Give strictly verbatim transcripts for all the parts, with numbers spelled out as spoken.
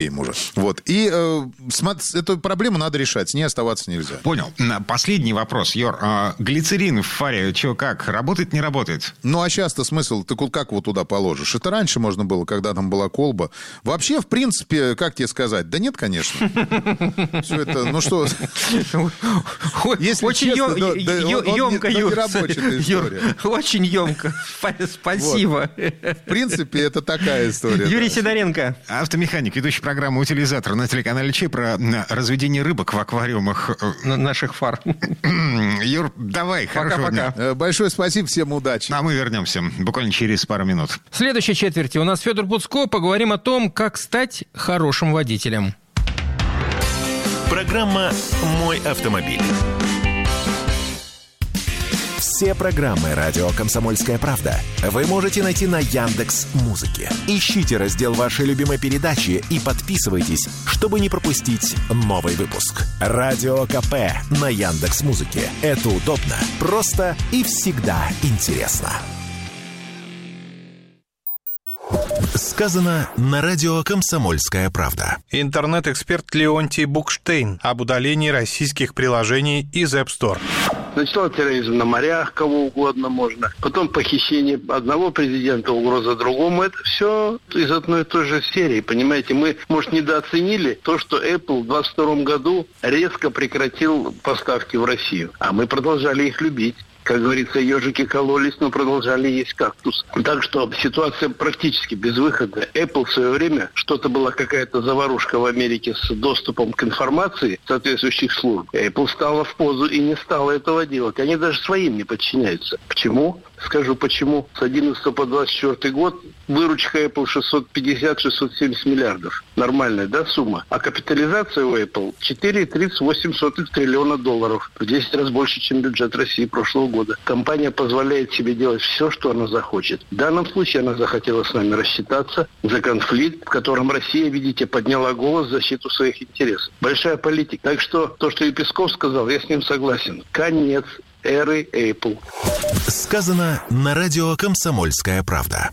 им уже. Вот. И э, эту проблему надо решать, с ней оставаться нельзя. Понял. Последний вопрос, Йор. А глицерин в фаре, что, как, работает, не работает? Ну, а сейчас-то смысл, ты как его туда положишь? Это раньше можно было, когда там была колба. Вообще, в принципе, как тебе сказать? Да нет, конечно. Все это, ну что... Очень емко, Юр. Очень емко. Спасибо. В принципе, это такая история. Юрий Сидоренко. Автомеханик, ведущий программы «Утилизатор» на телеканале Че про разведение рыбок в аквариумах наших фар. Юр, давай, хорошего дня. Большое спасибо, всем удачи. А мы вернемся буквально через пару минут. В следующей четверти у нас Федор Буцко. Поговорим о том, как стать хорошим водителем. Программа «Мой автомобиль». Все программы «Радио Комсомольская правда» вы можете найти на Яндекс.Музыке. Ищите раздел вашей любимой передачи и подписывайтесь, чтобы не пропустить новый выпуск. Радио КП на Яндекс.Музыке. Это удобно, просто и всегда интересно. Сказано на радио «Комсомольская правда». Интернет-эксперт Леонтий Букштейн об удалении российских приложений из App Store. Сначала терроризм на морях, кого угодно можно. Потом похищение одного президента, угроза другому. Это все из одной и той же серии. Понимаете, мы, может, недооценили то, что Apple в двадцать втором году резко прекратил поставки в Россию. А мы продолжали их любить. Как говорится, ежики кололись, но продолжали есть кактус. Так что ситуация практически безвыходная. Apple в свое время, что-то была какая-то заварушка в Америке с доступом к информации соответствующих служб. Apple стала в позу и не стала этого делать. Они даже своим не подчиняются. Почему? Скажу почему. С одиннадцатого по двадцать четвёртый год выручка Apple шестьсот пятьдесят - шестьсот семьдесят миллиардов. Нормальная, да, сумма? А капитализация у Apple четыре целых тридцать восемь сотых триллиона долларов. В десять раз больше, чем бюджет России прошлого года. Компания позволяет себе делать все, что она захочет. В данном случае она захотела с нами рассчитаться за конфликт, в котором Россия, видите, подняла голос в защиту своих интересов. Большая политика. Так что то, что и Песков сказал, я с ним согласен. Конец эры Apple. Сказано на радио «Комсомольская правда».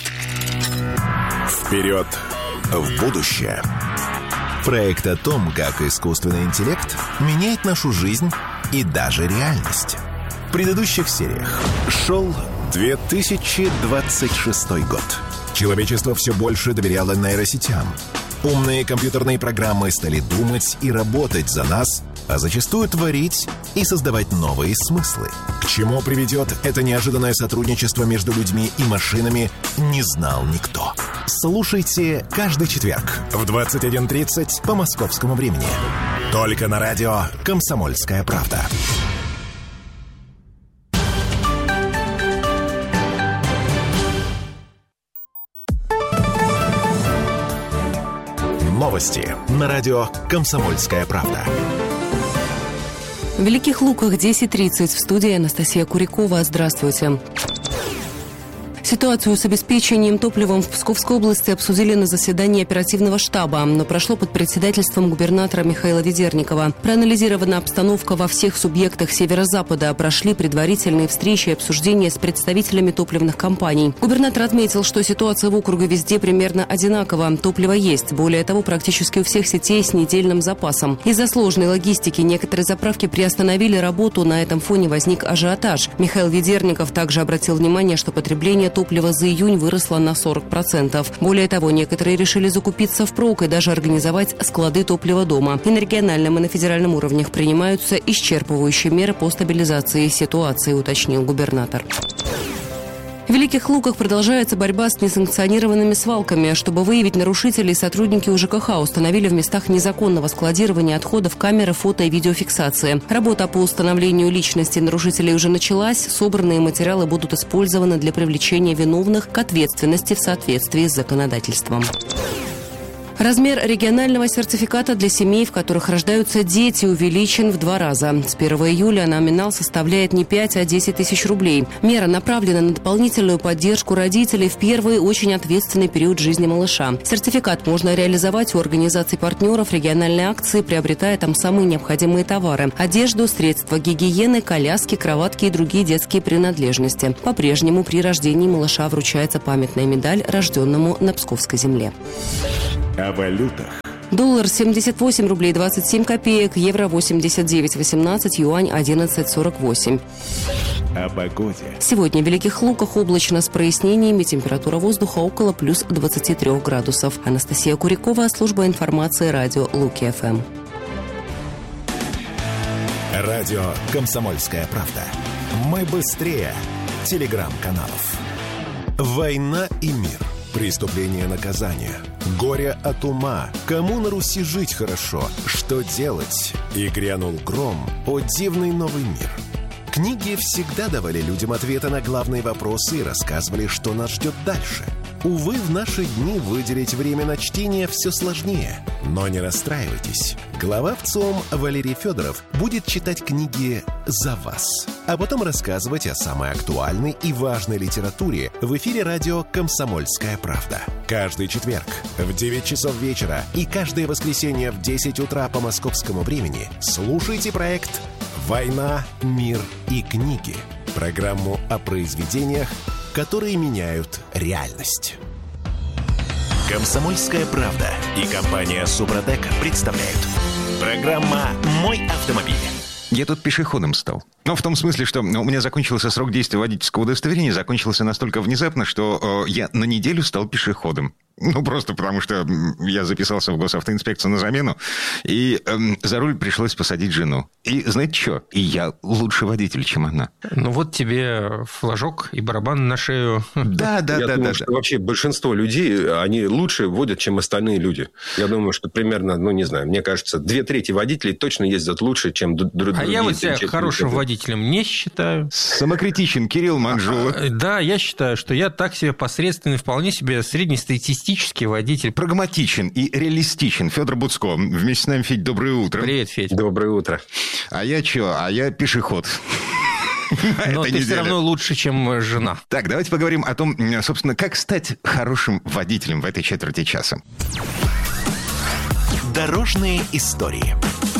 Вперед в будущее. Проект о том, как искусственный интеллект меняет нашу жизнь и даже реальность. В предыдущих сериях шел две тысячи двадцать шестой год. Человечество все больше доверяло нейросетям. Умные компьютерные программы стали думать и работать за нас, а зачастую творить и создавать новые смыслы. К чему приведет это неожиданное сотрудничество между людьми и машинами, не знал никто. Слушайте каждый четверг в двадцать один тридцать по московскому времени. Только на радио «Комсомольская правда». Новости на радио «Комсомольская правда». В Великих Луках десять тридцать. В студии Анастасия Курякова. Здравствуйте. Ситуацию с обеспечением топливом в Псковской области обсудили на заседании оперативного штаба, но прошло под председательством губернатора Михаила Ведерникова. Проанализирована обстановка во всех субъектах Северо-Запада, прошли предварительные встречи и обсуждения с представителями топливных компаний. Губернатор отметил, что ситуация в округе везде примерно одинакова. Топливо есть, более того, практически у всех сетей с недельным запасом. Из-за сложной логистики некоторые заправки приостановили работу, на этом фоне возник ажиотаж. Михаил Ведерников также обратил внимание, что потребление топлива за июнь выросло на сорок процентов. Более того, некоторые решили закупиться впрок и даже организовать склады топлива дома. И на региональном, и на федеральном уровнях принимаются исчерпывающие меры по стабилизации ситуации, уточнил губернатор. В Великих Луках продолжается борьба с несанкционированными свалками. Чтобы выявить нарушителей, сотрудники УЖКХ установили в местах незаконного складирования отходов камеры фото- и видеофиксации. Работа по установлению личности нарушителей уже началась. Собранные материалы будут использованы для привлечения виновных к ответственности в соответствии с законодательством. Размер регионального сертификата для семей, в которых рождаются дети, увеличен в два раза. С первого июля номинал составляет не пять, а десять тысяч рублей. Мера направлена на дополнительную поддержку родителей в первый очень ответственный период жизни малыша. Сертификат можно реализовать у организаций-партнеров региональной акции, приобретая там самые необходимые товары – одежду, средства гигиены, коляски, кроватки и другие детские принадлежности. По-прежнему при рождении малыша вручается памятная медаль рожденному на Псковской земле. О валютах, Доллар семьдесят восемь рублей двадцать семь копеек, евро восемьдесят девять восемнадцать, юань одиннадцать сорок восемь. О погоде. Сегодня в Великих Луках облачно с прояснениями, температура воздуха около плюс двадцати трёх градусов. Анастасия Курякова, служба информации радио Луки-ФМ. Радио «Комсомольская правда». Мы быстрее телеграм-каналов. «Война и мир». Преступление, наказание. Горе от ума. Кому на Руси жить хорошо? Что делать? И грянул гром. О, дивный новый мир. Книги всегда давали людям ответы на главные вопросы и рассказывали, что нас ждет дальше. Увы, в наши дни выделить время на чтение все сложнее. Но не расстраивайтесь. Глава ВЦИОМ Валерий Федоров будет читать книги за вас, а потом рассказывать о самой актуальной и важной литературе в эфире радио «Комсомольская правда». Каждый четверг в девять часов вечера и каждое воскресенье в десять утра по московскому времени слушайте проект «Война, мир и книги». Программу о произведениях, которые меняют реальность. «Комсомольская правда» и компания «Супротек» представляют. Программа «Мой автомобиль». Я тут пешеходом стал. Ну, в том смысле, что у меня закончился срок действия водительского удостоверения, закончился настолько внезапно, что э, я на неделю стал пешеходом. Ну, просто потому что я записался в госавтоинспекцию на замену, и э, за руль пришлось посадить жену. И знаете что? И я лучший водитель, чем она. Ну, вот тебе флажок и барабан на шею. Да, да, я да. думаю, да, что да. вообще большинство людей, они лучше водят, чем остальные люди. Я думаю, что примерно, ну, не знаю, мне кажется, две трети водителей точно ездят лучше, чем другие. А я вот себя хорошим водителем не считаю. Самокритичен Кирилл Манжула. Да, я считаю, что я так себе посредственный, вполне себе среднестатистический водитель. Прагматичен и реалистичен Федор Буцко. Вместе с нами, Федь, доброе утро. Привет, Федь. Доброе утро. А я чё? А я пешеход. Но ты все равно лучше, чем жена. Так, давайте поговорим о том, собственно, как стать хорошим водителем в этой четверти часа. Дорожные истории.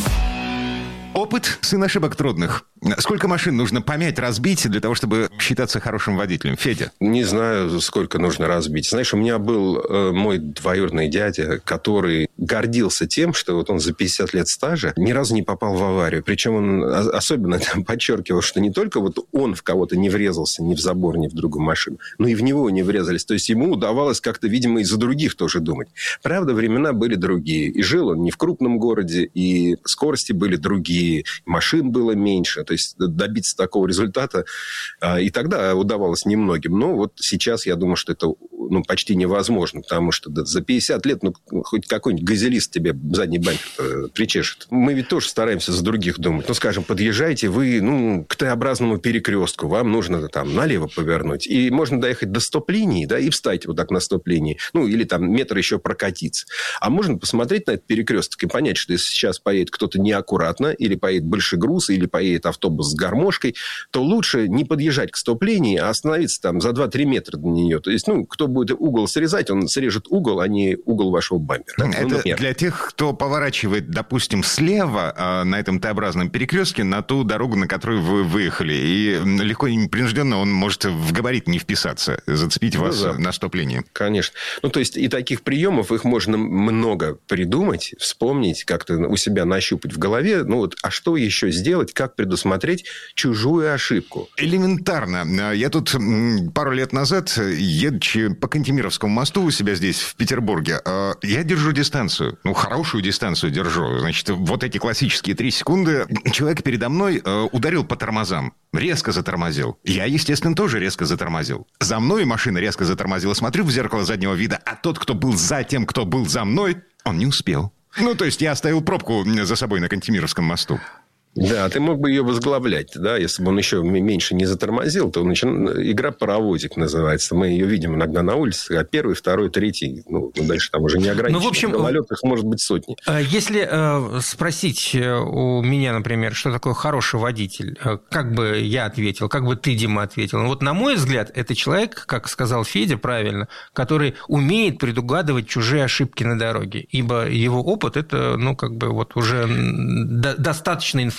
Опыт – сын ошибок трудных. Сколько машин нужно помять, разбить для того, чтобы считаться хорошим водителем? Федя? Не знаю, сколько нужно разбить. Знаешь, у меня был э, мой двоюродный дядя, который гордился тем, что вот он за пятьдесят лет стажа ни разу не попал в аварию. Причем он особенно там подчеркивал, что не только вот он в кого-то не врезался ни в забор, ни в другую машину, но и в него не врезались. То есть ему удавалось как-то, видимо, и за других тоже думать. Правда, времена были другие. И жил он не в крупном городе, и скорости были другие, машин было меньше. То есть добиться такого результата и тогда удавалось немногим. Но вот сейчас я думаю, что это ну, почти невозможно, потому что да, за пятьдесят лет ну, хоть какой-нибудь газелист тебе задний бампер причешет. Мы ведь тоже стараемся за других думать. Ну, скажем, подъезжаете вы ну, к Т-образному перекрестку, вам нужно там налево повернуть, и можно доехать до стоп-линии, да, и встать вот так на стоп-линии, ну, или там метр еще прокатиться. А можно посмотреть на этот перекресток и понять, что если сейчас поедет кто-то неаккуратно, или поедет большегруз, или поедет автобус с гармошкой, то лучше не подъезжать к стоп-линии, а остановиться там за два-три метра до нее. То есть, ну, кто будет угол срезать, он срежет угол, а не угол вашего бампера. Это ну, для тех, кто поворачивает, допустим, слева на этом Т-образном перекрестке на ту дорогу, на которую вы выехали. И легко и непринужденно он может в габарит не вписаться, зацепить вас ну, да. на стоп-линии. Конечно. Ну, то есть, и таких приемов, их можно много придумать, вспомнить, как-то у себя нащупать в голове. Ну, вот, а что еще сделать, как предусмотреть чужую ошибку? Элементарно. Я тут пару лет назад, едучи по Кантемировскому мосту у себя здесь, в Петербурге, я держу дистанцию. Ну, хорошую дистанцию держу. Значит, вот эти классические три секунды. Человек передо мной ударил по тормозам. Резко затормозил. Я, естественно, тоже резко затормозил. За мной машина резко затормозила. Смотрю в зеркало заднего вида, а тот, кто был за тем, кто был за мной, он не успел. Ну, то есть, я оставил пробку за собой на Кантемировском мосту. Да, ты мог бы ее возглавлять, да, если бы он еще меньше не затормозил, то начи... игра «Паровозик» называется. Мы ее видим иногда на улице, а первый, второй, третий, ну, дальше там уже не ограничено. Ну, в общем, гололедных может быть сотни. Если э, спросить у меня, например, что такое хороший водитель, как бы я ответил, как бы ты, Дима, ответил? Ну, вот на мой взгляд, это человек, как сказал Федя правильно, который умеет предугадывать чужие ошибки на дороге, ибо его опыт – это, ну, как бы вот уже достаточно информации,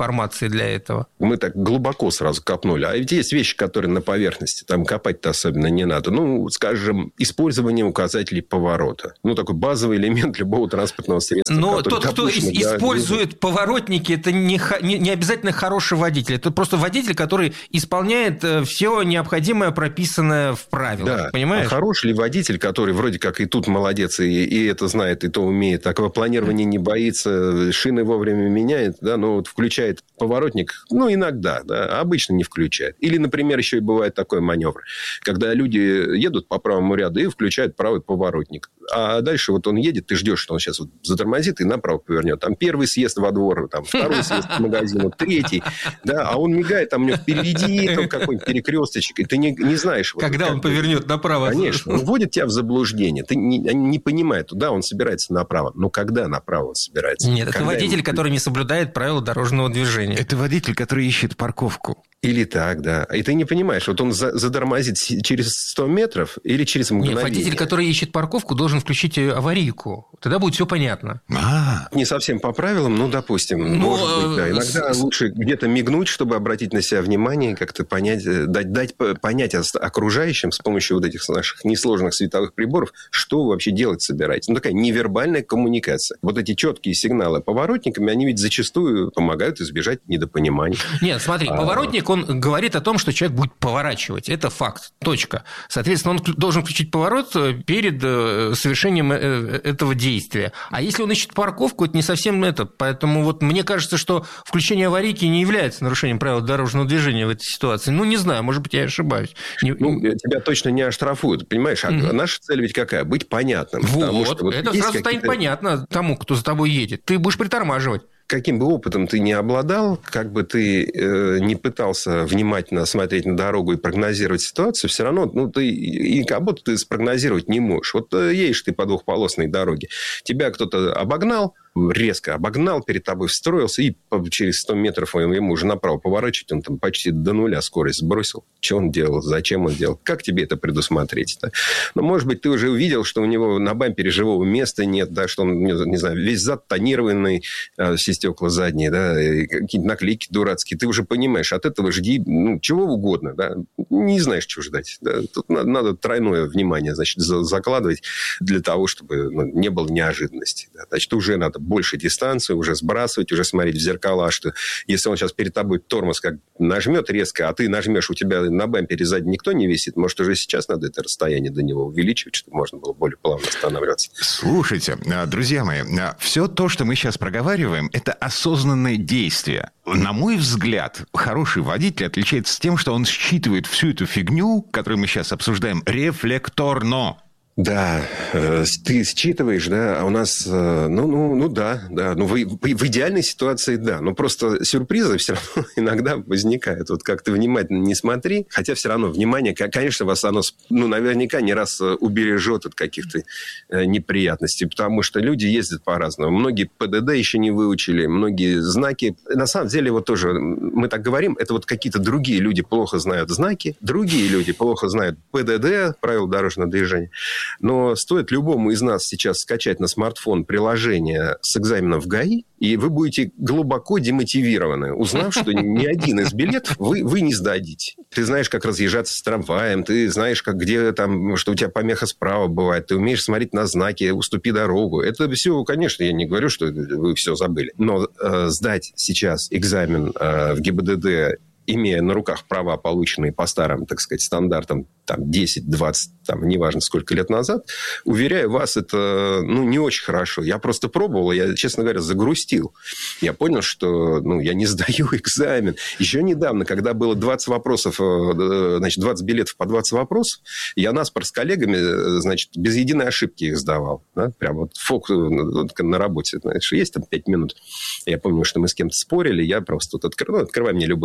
информации для этого. Мы так глубоко сразу копнули. А ведь есть вещи, которые на поверхности. Там копать-то особенно не надо. Ну, скажем, использование указателей поворота. Ну, такой базовый элемент любого транспортного средства. Но тот, кто допущен, из- да, использует движет. поворотники, это не, не, не обязательно хороший водитель. Это просто водитель, который исполняет все необходимое, прописанное в правилах. Да. Понимаешь? А хороший ли водитель, который вроде как и тут молодец, и, и это знает, и то умеет, аквапланирование не боится, шины вовремя меняет, да, но вот включает поворотник, ну, иногда, да, а обычно не включает. Или, например, еще и бывает такой маневр, когда люди едут по правому ряду и включают правый поворотник. А дальше вот он едет, ты ждешь, что он сейчас вот затормозит и направо повернет. Там первый съезд во двор, там второй съезд к магазину, третий, да, а он мигает, там у него впереди там какой-нибудь перекресточек, и ты не, не знаешь. Вот, Когда он бы, повернет направо. Конечно, он вводит тебя в заблуждение. Ты не, не понимаешь, да, он собирается направо, но когда направо он собирается? Нет, это Когда водитель, ему... который не соблюдает правила дорожного движения. Это водитель, который ищет парковку. Или так, да. И ты не понимаешь, вот он за- затормозит через сто метров или через мгновение. Нет, водитель, который ищет парковку, должен включить аварийку. Тогда будет все понятно. А, Не совсем по правилам, ну, допустим, Ну, может быть, да. Иногда с- лучше где-то мигнуть, чтобы обратить на себя внимание, как-то понять, дать, дать понять окружающим с помощью вот этих наших несложных световых приборов, что вы вообще делать собираетесь. Ну, такая невербальная коммуникация. Вот эти четкие сигналы поворотниками, они ведь зачастую помогают избежать недопониманий. Нет, смотри, А. поворотник, он говорит о том, что человек будет поворачивать. Это факт. Точка. Соответственно, он вклю- должен включить поворот перед э, совершением э, этого действия. А если он ищет парковку, это не совсем это. Поэтому вот мне кажется, что включение аварийки не является нарушением правил дорожного движения в этой ситуации. Ну, не знаю, может быть, я ошибаюсь. Не- Ну, тебя точно не оштрафуют, понимаешь? А Мгм. наша цель ведь какая? Быть понятным. потому Вот, что вот это есть сразу станет какие-то- понятно тому, кто за тобой едет. Ты будешь притормаживать. Каким бы опытом ты ни обладал, как бы ты э, не пытался внимательно смотреть на дорогу и прогнозировать ситуацию, все равно ну, ты и как будто ты спрогнозировать не можешь. Вот э, едешь ты по двухполосной дороге, тебя кто-то обогнал, резко обогнал, перед тобой встроился, и по- через сто метров ему уже направо поворачивать, он там почти до нуля скорость сбросил. Что он делал, зачем он делал, как тебе это предусмотреть-то? Ну, может быть, ты уже увидел, что у него на бампере живого места нет, да, что он, не, не знаю, весь зад тонированный, э, все стекла задние, да, и какие-то наклейки дурацкие. Ты уже понимаешь, от этого жди ну, чего угодно, да, не знаешь, чего ждать. Да. Тут надо, надо тройное внимание, значит, за- закладывать для того, чтобы ну, не было неожиданности. Да. Значит, уже надо больше дистанции, уже сбрасывать, уже смотреть в зеркала, что если он сейчас перед тобой тормоз как нажмет резко, а ты нажмешь, у тебя на бампере сзади никто не висит, может, уже сейчас надо это расстояние до него увеличивать, чтобы можно было более плавно останавливаться. слушайте, а, друзья мои, все то, что мы сейчас проговариваем, это осознанное действие. На мой взгляд, хороший водитель отличается тем, что он считывает всю эту фигню, которую мы сейчас обсуждаем, рефлекторно. Да, э, ты считываешь, да, а у нас, э, ну, ну, ну да, да, ну в, в идеальной ситуации да, но просто сюрпризы все равно иногда возникают. Вот как ты внимательно не смотри, хотя все равно внимание, конечно, вас оно, ну, наверняка не раз убережет от каких-то э, неприятностей, потому что люди ездят по-разному. Многие ПДД еще не выучили, многие знаки. На самом деле, вот тоже мы так говорим, это вот какие-то другие люди плохо знают знаки, другие люди плохо знают ПДД, правила дорожного движения. Но стоит любому из нас сейчас скачать на смартфон приложение с экзаменом в ГАИ, и вы будете глубоко демотивированы, узнав, что ни один из билетов вы, вы не сдадите. Ты знаешь, как разъезжаться с трамваем, ты знаешь, как, где там, что у тебя помеха справа бывает, ты умеешь смотреть на знаки, уступи дорогу. Это все, конечно, я не говорю, что вы все забыли. Но э, сдать сейчас экзамен э, в ГИБДД, имея на руках права, полученные по старым, так сказать, стандартам, там, десять-двадцать, там, неважно, сколько лет назад, уверяю вас, это, ну, не очень хорошо. Я просто пробовал, я, честно говоря, загрустил. Я понял, что, ну, я не сдаю экзамен. Еще недавно, когда было двадцать вопросов, значит, двадцать билетов по двадцать вопросов, я наспор с коллегами, значит, без единой ошибки их сдавал. Да? Прям вот фок на работе, знаешь, есть там пять минут. Я помню, что мы с кем-то спорили, я просто вот открываю, ну, открывай мне любой билет. Я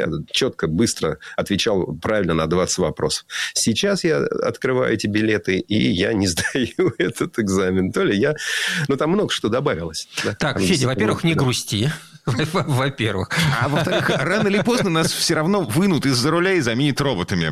я четко, быстро отвечал правильно на двадцать вопросов. Сейчас я открываю эти билеты, и я не сдаю этот экзамен. То ли я... Ну, там много что добавилось. Да? Так, там Федя, во-первых, не да. грусти. Во-первых. А во-вторых, рано или поздно нас все равно вынут из-за руля и заменят роботами.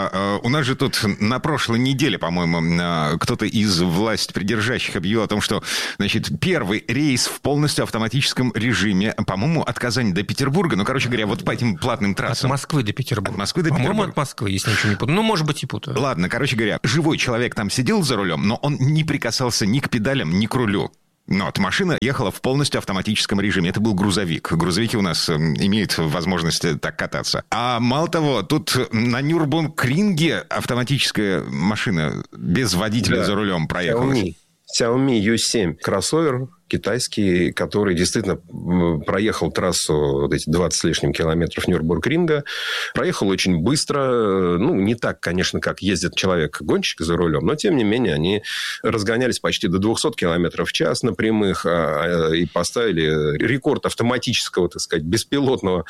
У нас же тут на прошлой неделе, по-моему, кто-то из власть придержащих объявил о том, что, значит, первый рейс в полностью автоматическом режиме, по-моему, от Казани до Петербурга, ну, короче говоря, вот по этим платным трассам. От Москвы до Петербурга. От Москвы до Петербурга. По-моему, от Москвы, если ничего не путаю. Ну, может быть, и путаю. Ладно, короче говоря, живой человек там сидел за рулем, но он не прикасался ни к педалям, ни к рулю. Но вот машина ехала в полностью автоматическом режиме. Это был грузовик. Грузовики у нас э, имеют возможность так кататься. А мало того, тут на Нюрбургринге автоматическая машина без водителя да. за рулем проехала. Xiaomi. Xiaomi ю семь кроссовер китайский, который действительно проехал трассу вот эти двадцать с лишним километров Нюрбургринга. Проехал очень быстро. Ну, не так, конечно, как ездит человек-гонщик за рулем, но, тем не менее, они разгонялись почти до двухсот километров в час на прямых и поставили рекорд автоматического, так сказать, беспилотного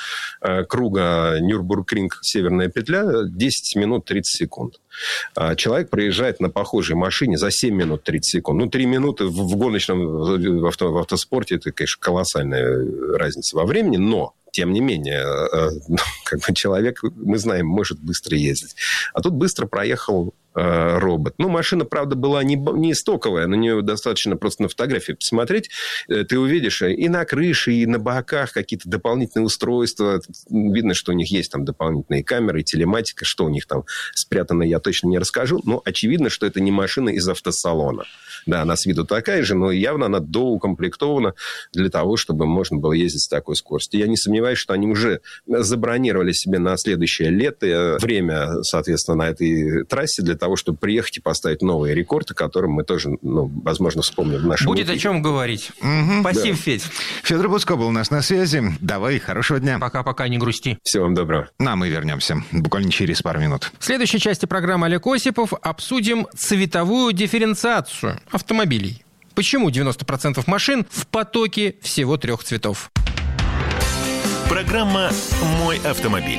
круга Нюрбургринг «Северная петля» десять минут тридцать секунд. Человек проезжает на похожей машине за семь минут тридцать секунд. Ну, три минуты в гоночном в, авто, в автоспорте это, конечно, колоссальная разница во времени, но тем не менее, как бы человек, мы знаем, может быстро ездить. А тут быстро проехал э, робот. Ну, машина, правда, была не, не стоковая. На нее достаточно просто на фотографии посмотреть. Ты увидишь и на крыше, и на боках какие-то дополнительные устройства. Видно, что у них есть там дополнительные камеры, телематика. Что у них там спрятано, я точно не расскажу. Но очевидно, что это не машина из автосалона. Да, она с виду такая же, но явно она доукомплектована для того, чтобы можно было ездить с такой скоростью. Я не сомневаюсь, что они уже забронировали себе на следующее лето время, соответственно, на этой трассе для того, чтобы приехать и поставить новые рекорды, о которых мы тоже, ну, возможно, вспомним в нашем Будет эфире. О чем говорить. Угу. Спасибо, Да. Федь. Федор Буцко был у нас на связи. Давай, хорошего дня. Пока-пока, не грусти. Всего вам доброго. Ну, а мы вернемся буквально через пару минут. В следующей части программы Олег Осипов обсудим цветовую дифференциацию автомобилей. Почему девяносто процентов машин в потоке всего трех цветов? Программа «Мой автомобиль».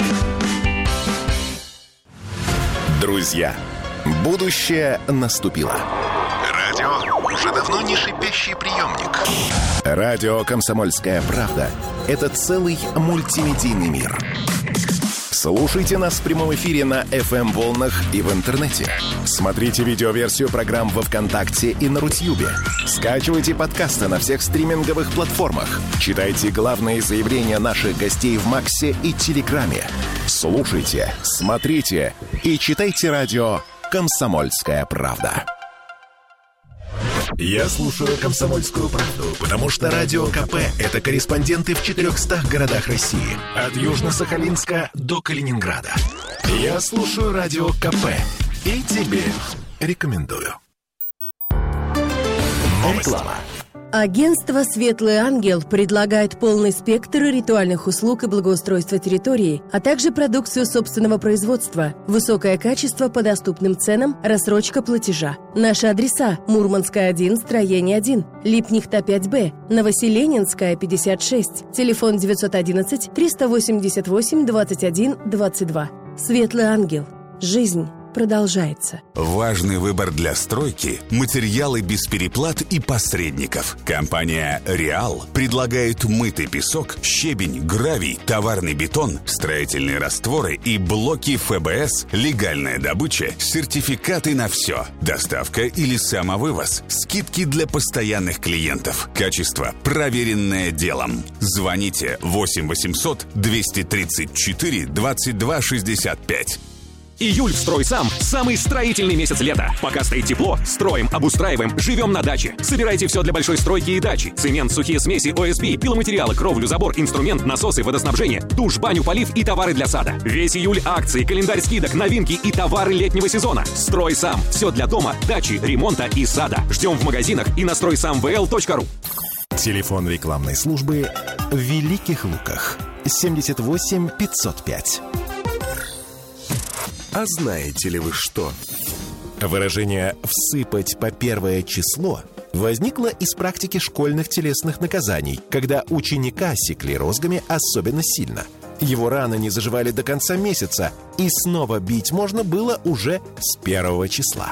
Друзья, будущее наступило. Радио уже давно не шипящий приемник. Радио «Комсомольская правда» — это целый мультимедийный мир. Слушайте нас в прямом эфире на эф эм-волнах и в интернете. Смотрите видеоверсию программ во ВКонтакте и на Рутьюбе. Скачивайте подкасты на всех стриминговых платформах. Читайте главные заявления наших гостей в Максе и Телеграме. Слушайте, смотрите и читайте радио «Комсомольская правда». Я слушаю «Комсомольскую правду», потому что Радио КП – это корреспонденты в четырехстах городах России. От Южно-Сахалинска до Калининграда. Я слушаю Радио КП и тебе рекомендую. Реклама. Агентство «Светлый ангел» предлагает полный спектр ритуальных услуг и благоустройства территории, а также продукцию собственного производства, высокое качество по доступным ценам, рассрочка платежа. Наши адреса: Мурманская, один, строение один, Липнихта, пять Б, Новоселенинская, пятьдесят шесть, телефон девятьсот одиннадцать триста восемьдесят восемь двадцать один двадцать два. «Светлый ангел». Жизнь продолжается. Важный выбор для стройки – материалы без переплат и посредников. Компания «Реал» предлагает мытый песок, щебень, гравий, товарный бетон, строительные растворы и блоки эф бэ эс, легальная добыча, сертификаты на все, доставка или самовывоз, скидки для постоянных клиентов. Качество, проверенное делом. Звоните восемь восемьсот двести тридцать четыре двадцать два шестьдесят пять. Июль в «Стройсам» – самый строительный месяц лета. Пока стоит тепло, строим, обустраиваем, живем на даче. Собирайте все для большой стройки и дачи. Цемент, сухие смеси, о эс пи, пиломатериалы, кровлю, забор, инструмент, насосы, водоснабжение, душ, баню, полив и товары для сада. Весь июль акции, календарь скидок, новинки и товары летнего сезона. «Стройсам» – все для дома, дачи, ремонта и сада. Ждем в магазинах и на стройсам вэ эл точка ру. Телефон рекламной службы в Великих Луках. семьдесят восемь пятьсот пять. А знаете ли вы что? Выражение «всыпать по первое число» возникло из практики школьных телесных наказаний, когда ученика секли розгами особенно сильно. Его раны не заживали до конца месяца, и снова бить можно было уже с первого числа.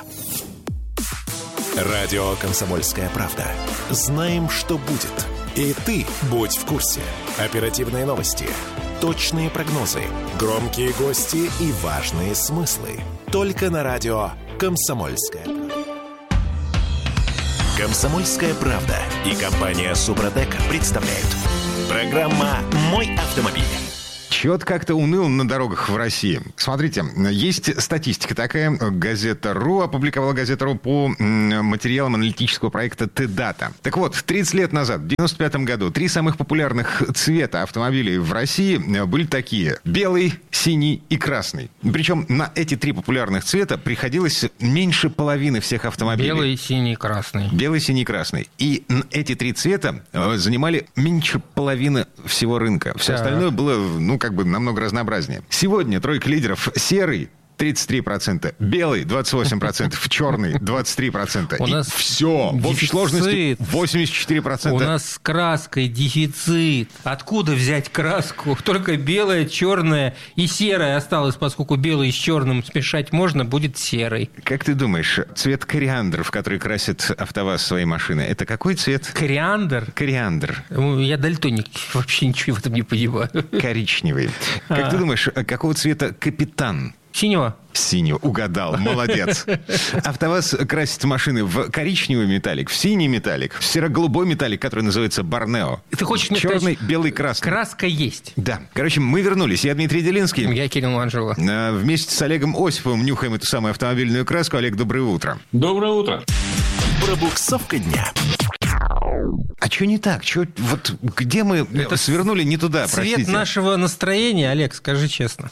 Радио «Комсомольская правда». Знаем, что будет. И ты будь в курсе. Оперативные новости, точные прогнозы, громкие гости и важные смыслы. Только на радио «Комсомольская правда». «Комсомольская правда» и компания «Супротек» представляют. Программа «Мой автомобиль». Чего-то как-то уныло на дорогах в России. Смотрите, есть статистика такая. Газета.ру опубликовала Газета.ру по материалам аналитического проекта Т-Дата. Так вот, тридцать лет назад, в девяносто пятом году, три самых популярных цвета автомобилей в России были такие: белый, синий и красный. Причем на эти три популярных цвета приходилось меньше половины всех автомобилей. Белый, синий, красный. Белый, синий, красный. И эти три цвета занимали меньше половины всего рынка. Все Так. остальное было, ну, как бы намного разнообразнее. Сегодня тройка лидеров: серый тридцать три процента, белый двадцать восемь процентов, черный двадцать три процента. У И нас все. В общей дефицит. сложности восемьдесят четыре процента. У нас с краской дефицит. Откуда взять краску? Только белая, черная и серая осталась, поскольку белый с черным смешать можно, будет серый. Как ты думаешь, цвет кориандр, в который красит АвтоВАЗ свои машины, это какой цвет? Кориандр? Кориандр. Я дальтоник, вообще ничего в этом не понимаю. Коричневый. Как ты думаешь, какого цвета капитан? Синего? Синего. Угадал. Молодец. АвтоВАЗ красит машины в коричневый металлик, в синий металлик, в серо-голубой металлик, который называется Борнео. Ты хочешь мне черный, сказать, белый, красный. Краска есть? Да. Короче, мы вернулись. Я Дмитрий Делинский. Я Кирилл Манжула. Вместе с Олегом Осиповым нюхаем эту самую автомобильную краску. Олег, доброе утро. Доброе утро. Пробуксовка дня. А что не так? Чё, вот где мы Это свернули не туда, Цвет простите? нашего настроения, Олег, скажи честно.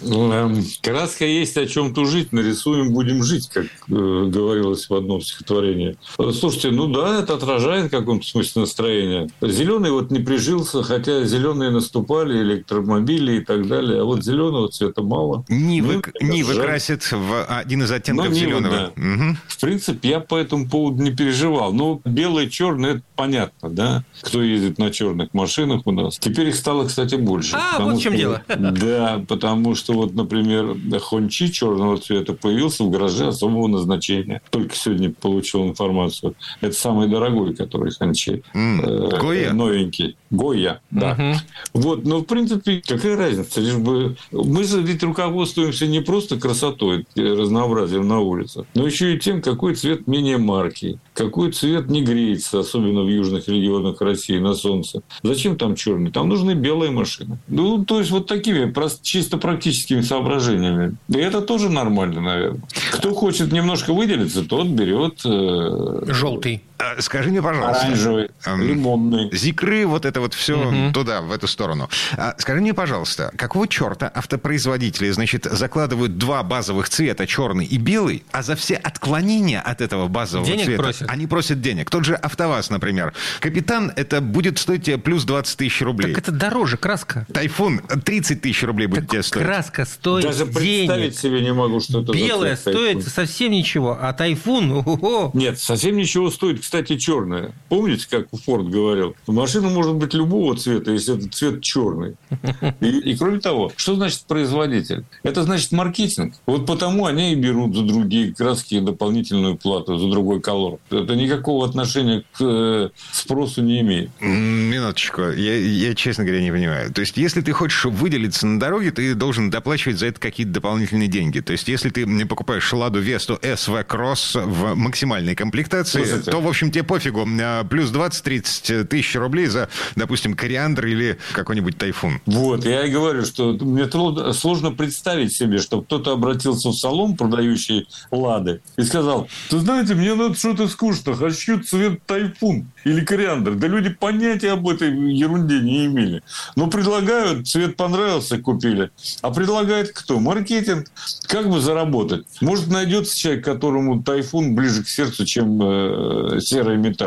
Краска есть о чем тужить, нарисуем, будем жить, как э, говорилось в одном стихотворении. Слушайте, ну да, это отражает в каком-то смысле настроение. Зеленый вот не прижился, хотя зеленые наступали, электромобили и так далее, а вот зеленого цвета мало. Нивы, ну, Нивы жаль. красят в один из оттенков Ну, Нивы, зеленого. да. Угу. В принципе, я по этому поводу не переживал. Ну, белый, черный, это понятно, да? Кто ездит на черных машинах у нас. Теперь их стало, кстати, больше. А, потому вот в чем что- дело. Да, потому что вот, например, Хончи черного цвета появился в гараже особого назначения. Только сегодня получил информацию. Это самый дорогой, который Хончи. М, Э, Гойя? Новенький. Гойя, да. Вот, но в принципе, какая разница? Лишь бы... Мы же ведь руководствуемся не просто красотой, разнообразием на улице, но еще и тем, какой цвет менее марки, какой цвет не греется, особенно в южных регионах России на солнце. Зачем там черный? Там нужны белые машины. Ну, то есть, вот такими просто чисто практическими соображениями. И это тоже нормально, наверное. Кто хочет немножко выделиться, тот берет... Э... Желтый. А, Скажи мне, пожалуйста. Оранжевый, эм, лимонный. Зикры, вот это вот все Мгм. туда, в эту сторону. А, скажи мне, пожалуйста, какого черта автопроизводители, значит, закладывают два базовых цвета, черный и белый, а за все отклонения от этого базового Денег цвета просят? они просят денег? Тот же АвтоВАЗ, например. Капитан, это будет стоить тебе плюс двадцать тысяч рублей. Так это дороже, краска. Тайфун тридцать тысяч рублей будет тебе стоить. Краска стоит Даже представить денег. себе не могу, что это за Белая цвет стоит Тайфун. совсем ничего, а тайфун, ого-го. Нет, совсем ничего стоит, кстати, черная. Помните, как Форд говорил? Машина может быть любого цвета, если это цвет черный. И, и кроме того, что значит производитель? Это значит маркетинг. Вот потому они и берут за другие краски дополнительную плату, за другой колор. Это никакого отношения к э, спросу не имеет. М, Минуточку, я, я, честно говоря, не понимаю. То есть, если ты хочешь выделиться на дороге, ты должен доплачивать за это какие-то дополнительные деньги. То есть, если ты не покупаешь Ладу Весту эс ви Кросс в максимальной комплектации, Слушайте. то, в общем, тебе пофигу. А, Плюс двадцать-тридцать тысяч рублей за, допустим, кориандр или какой-нибудь Тайфун. Вот, я и говорю, что мне трудно- сложно представить себе, что кто-то обратился в салон, продающий «Лады», и сказал: ты знаете, мне надо что-то скучно, хочу цвет Тайфун или кориандр. Да люди понятия об этой ерунде не имели. Но предлагают, цвет понравился, купили. А предлагает кто? Маркетинг. Как бы заработать? Может, найдется человек, которому Тайфун ближе к сердцу, чем э, серый металлик.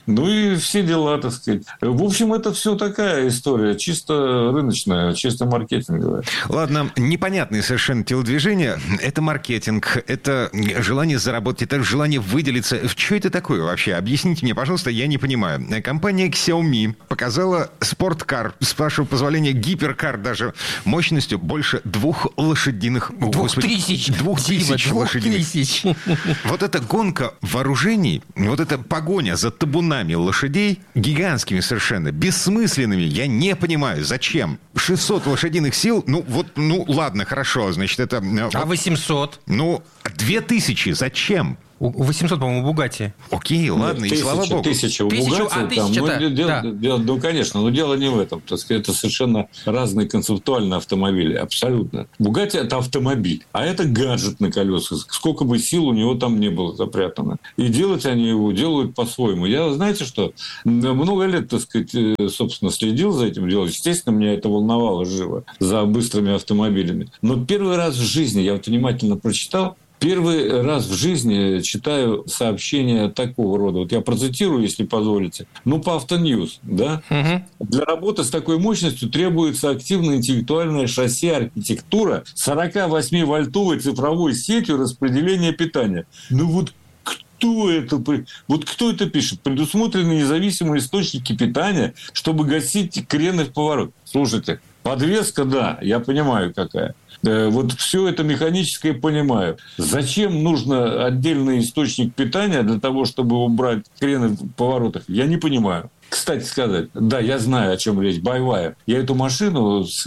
Ну и все дела, так сказать. В общем, это все такая история, чисто рыночная, чисто маркетинговая. Ладно, непонятные совершенно телодвижения. Это маркетинг, это желание заработать, это желание выделиться. Что это такое вообще? Объясните мне, пожалуйста, я не понимаю. Компания Xiaomi показала спорткар, с вашего позволения, гиперкар даже, мощностью больше двух лошадиных... Двух тысяч. Двух тысяч лошадиных. Тысяч. Вот эта гонка вооружений, вот эта погоня за табунами лошадей, гигантскими совершенно, бессмысленными, я не понимаю, зачем? шестьсот лошадиных сил, ну вот, ну ладно, хорошо, значит, это... А восемьсот? Ну, две тысячи, зачем? восемьсот, по-моему, Бугатти. Окей, ладно, тысяча, и слава богу. Тысяча у Тысячу, Бугатти. а, тысяча, там, да, ну, дело, да. Дело, ну, конечно, но дело не в этом. Так сказать, это совершенно разные концептуальные автомобили. Абсолютно. Бугатти – это автомобиль, а это гаджет на колесах. Сколько бы сил у него там не было запрятано. И делать они его делают по-своему. Я, знаете что, много лет, так сказать, собственно, следил за этим делом. Естественно, меня это волновало живо за быстрыми автомобилями. Но первый раз в жизни я вот внимательно прочитал, Первый раз в жизни читаю сообщения такого рода. Вот я процитирую, если позволите. Ну, по Автоньюз, да? Угу. Для работы с такой мощностью требуется активная интеллектуальная шасси-архитектура сорок восемь вольтовой цифровой сетью распределения питания. Ну, вот кто это? Вот кто это пишет? Предусмотрены независимые источники питания, чтобы гасить крены в поворот. Слушайте, подвеска, да, я понимаю, какая. Вот все это механическое понимаю. Зачем нужно отдельный источник питания для того, чтобы убрать крены в поворотах? Я не понимаю. Кстати сказать, да, я знаю, о чем речь, боевая. Я эту машину с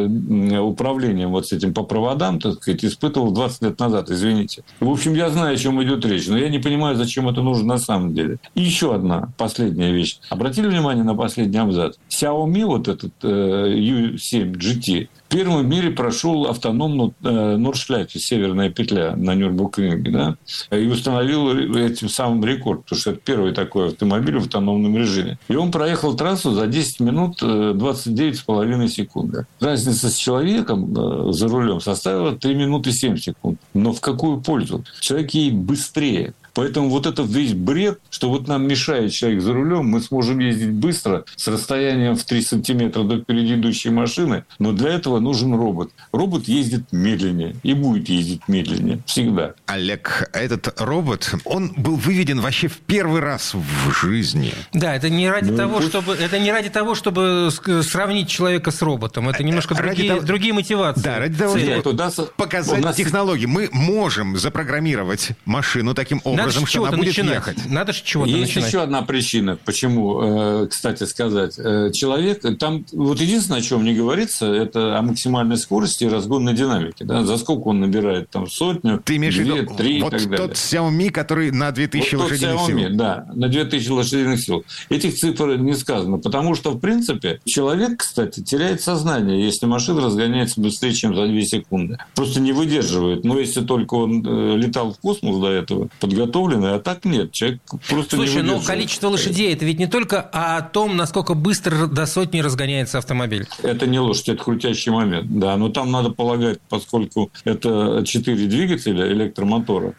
э, управлением вот с этим по проводам, так сказать, испытывал двадцать лет назад, извините. В общем, я знаю, о чем идет речь, но я не понимаю, зачем это нужно на самом деле. И еще одна последняя вещь. Обратили внимание на последний абзац? Xiaomi, вот этот э, ю семь джи ти, первым в мире прошел автономную э, Нордшляйфе, северная петля на Нюрнбургринге, да, и установил этим самым рекорд, потому что это первый такой автомобиль в автономном режиме. И он проехал трассу за десять минут двадцать девять с половиной секунд. Разница с человеком за рулем составила три минуты семь секунд. Но в какую пользу? Человек едет быстрее. Поэтому вот это весь бред, что вот нам мешает человек за рулем, мы сможем ездить быстро с расстоянием в три сантиметра до впереди идущей машины, но для этого нужен робот. Робот ездит медленнее и будет ездить медленнее. Всегда. Олег, этот робот, он был выведен вообще в первый раз в жизни. Да, это не ради, ну, того, пусть... чтобы, это не ради того, чтобы сравнить человека с роботом. Это немножко другие, того... другие мотивации. Да, ради того, Цели. чтобы нас... показать нас... технологии. Мы можем запрограммировать машину таким образом, Надо что она будет начинать. ехать. Надо же чего-то Есть начинать. еще одна причина, почему, кстати сказать, человек, там вот единственное, о чем не говорится, это о максимальной скорости и разгонной динамике. Да? За сколько он набирает там сотню, Ты имеешь две, в виду три вот и так далее. тот Xiaomi, который на две тысячи вот лошадиных Xiaomi, сил. Да, на две тысячи лошадиных сил. Этих цифр не сказано, потому что, в принципе, человек, кстати, теряет сознание, если машина разгоняется быстрее, чем за две секунды. Просто не выдерживает. Но если только он летал в космос до этого, подготовленный, а так нет. Человек просто Слушай, не но выдерживает. количество лошадей – это ведь не только о том, насколько быстро до сотни разгоняется автомобиль. Это не лошадь, это крутящий момент. Да, но там надо полагать, поскольку это четыре двигателя электромотора,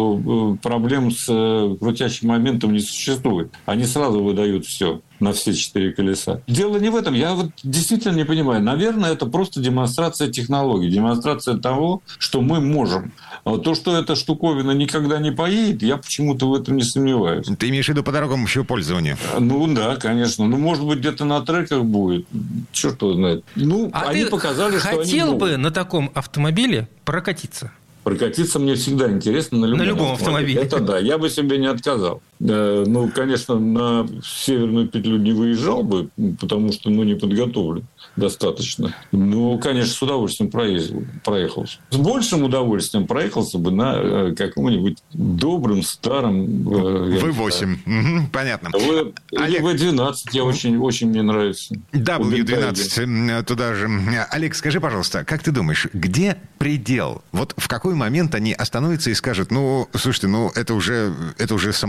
то проблем с крутящим моментом не существует. Они сразу выдают все на все четыре колеса. Дело не в этом. Я вот действительно не понимаю. Наверное, это просто демонстрация технологий, демонстрация того, что мы можем. А то, что эта штуковина никогда не поедет, я почему-то в этом не сомневаюсь. Ты имеешь в виду по дорогам общего пользования? Ну да, конечно. Ну, может быть, где-то на треках будет. Черт его знает. Ну, а они ты показали, что они хотел бы могут. на таком автомобиле прокатиться? Прокатиться мне всегда интересно на любом, на любом автомобиле. автомобиле. Это да, я бы себе не отказал. Ну, конечно, на северную петлю не выезжал бы, потому что ну, не подготовлен достаточно. Но, конечно, с удовольствием проездил, проехался. С большим удовольствием проехался бы на каком-нибудь добрым, старом... вэ восемь. Угу, понятно. В... Олег... вэ двенадцать я очень, очень мне нравится. дабл ю двенадцать туда же. Олег, скажи, пожалуйста, как ты думаешь, где предел? Вот в какой момент они остановятся и скажут, ну, слушайте, ну, это уже, это уже самолет, а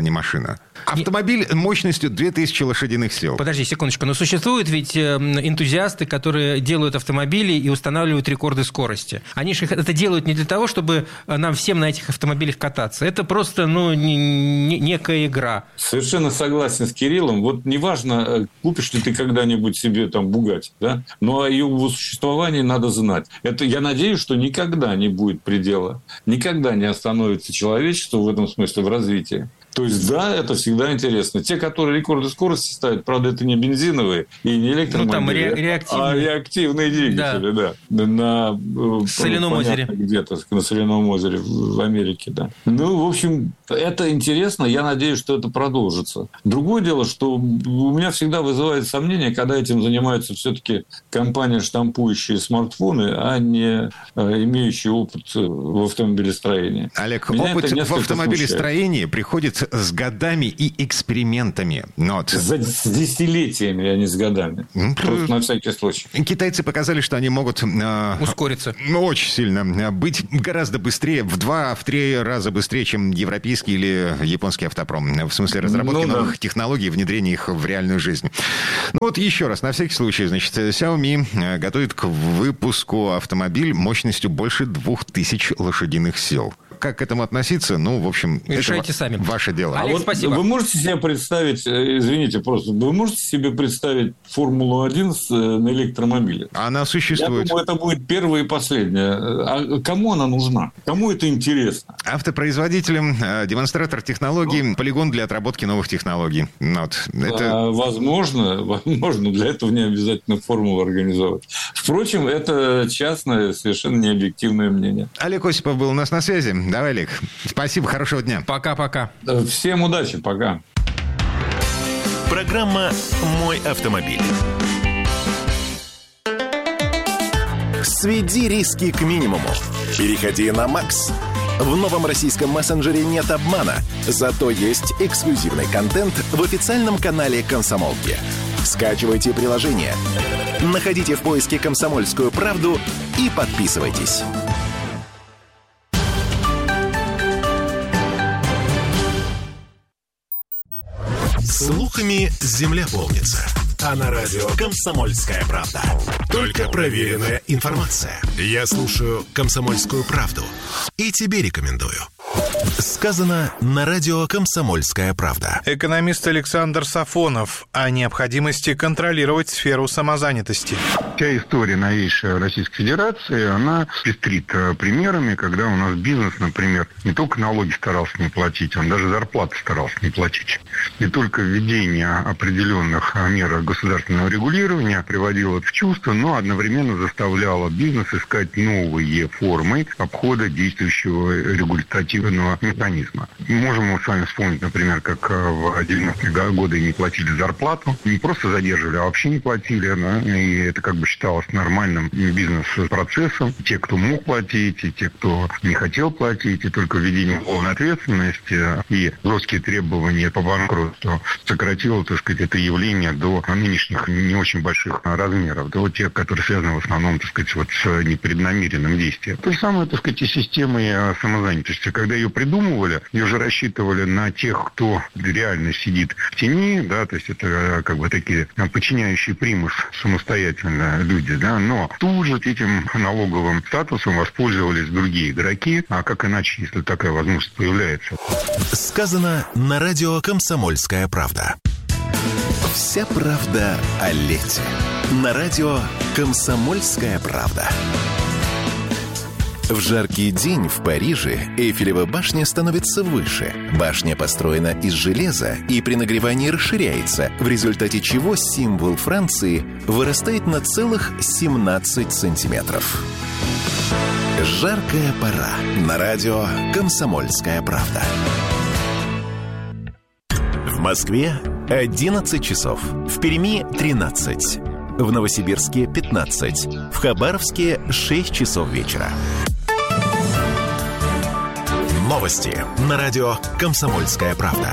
не машина. Автомобиль мощностью две тысячи лошадиных сил. Подожди секундочку, но существуют ведь энтузиасты, которые делают автомобили и устанавливают рекорды скорости. Они же это делают не для того, чтобы нам всем на этих автомобилях кататься. Это просто, ну, не, не, некая игра. Совершенно согласен с Кириллом. Вот неважно, купишь ли ты когда-нибудь себе там Бугатти, да? Но о его существовании надо знать. Это, я надеюсь, что никогда не будет предела. Никогда не остановится человечество в этом смысле в развитии. То есть, да, это всегда интересно. Те, которые рекорды скорости ставят, правда, это не бензиновые и не электромобили, ну, там ре- реактивные. а реактивные двигатели, да. да. На Соляном озере. Где-то на Соляном озере в Америке, да. Ну, в общем, это интересно. Я надеюсь, что это продолжится. Другое дело, что у меня всегда вызывает сомнение, когда этим занимаются все-таки компании, штампующие смартфоны, а не имеющие опыт в автомобилестроении. Олег, меня опыт в автомобилестроении смущает. Приходит с годами и экспериментами. Вот. За, с десятилетиями, а не с годами. Просто на всякий случай. Китайцы показали, что они могут... Э, ускориться. Очень сильно. Быть гораздо быстрее, в два, в три раза быстрее, чем европейский или японский автопром. В смысле разработки ну, новых да. технологий, внедрения их в реальную жизнь. Ну вот еще раз, на всякий случай, значит, Xiaomi готовит к выпуску автомобиль мощностью больше двух тысяч лошадиных сил. Как к этому относиться, ну, в общем, решайте это сами. Ваше дело. Олег, а вот спасибо. Вы можете себе представить, извините, просто, вы можете себе представить Формулу-один на электромобиле? Она существует. Я думаю, это будет первая и последняя. А кому она нужна? Кому это интересно? Автопроизводителям, демонстратор технологий, полигон для отработки новых технологий. Вот. Это... А, возможно, возможно, для этого не обязательно формулу организовать. Впрочем, это частное, совершенно необъективное мнение. Олег Осипов был у нас на связи. Давай, Олег. Спасибо, хорошего дня. Пока-пока. Всем удачи, пока. Программа «Мой автомобиль». Сведи риски к минимуму. Переходи на Макс. В новом российском мессенджере нет обмана, зато есть эксклюзивный контент в официальном канале «Комсомолки». Скачивайте приложение, находите в поиске «Комсомольскую правду» и подписывайтесь. Слухами земля полнится. А на радио «Комсомольская правда» только проверенная информация. Я слушаю «Комсомольскую правду» и тебе рекомендую. Сказано на радио «Комсомольская правда». Экономист Александр Сафонов о необходимости контролировать сферу самозанятости. Вся история новейшей Российской Федерации, она пестрит примерами, когда у нас бизнес, например, не только налоги старался не платить, он даже зарплаты старался не платить. Не только введение определенных мер государственного регулирования приводило в чувство, но одновременно заставляло бизнес искать новые формы обхода действующего регулятивного механизма. Мы можем с вами вспомнить, например, как в девяностые годы не платили зарплату, не просто задерживали, а вообще не платили, да? И это как бы считалось нормальным бизнес-процессом. Те, кто мог платить, и те, кто не хотел платить, и только введение уголовной ответственности и жесткие требования по банкротству сократило, так сказать, это явление до нынешних не очень больших размеров, до тех, которые связаны в основном, так сказать, вот с непреднамеренным действием. То же самое, так сказать, и с системой самозанятости. Когда ее придумывали, ее же рассчитывали на тех, кто реально сидит в тени, да, то есть это как бы такие подчиняющие примус самостоятельно люди, да, но тут же этим налоговым статусом воспользовались другие игроки, а как иначе, если такая возможность появляется. Сказано на радио «Комсомольская правда». Вся правда о лете. На радио «Комсомольская правда». В жаркий день в Париже Эйфелева башня становится выше. Башня построена из железа и при нагревании расширяется, в результате чего символ Франции вырастает на целых семнадцать сантиметров. Жаркая пора. На радио «Комсомольская правда». В Москве одиннадцать часов. В Перми тринадцать. В Новосибирске пятнадцать. В Хабаровске шесть часов вечера. Новости на радио «Комсомольская правда».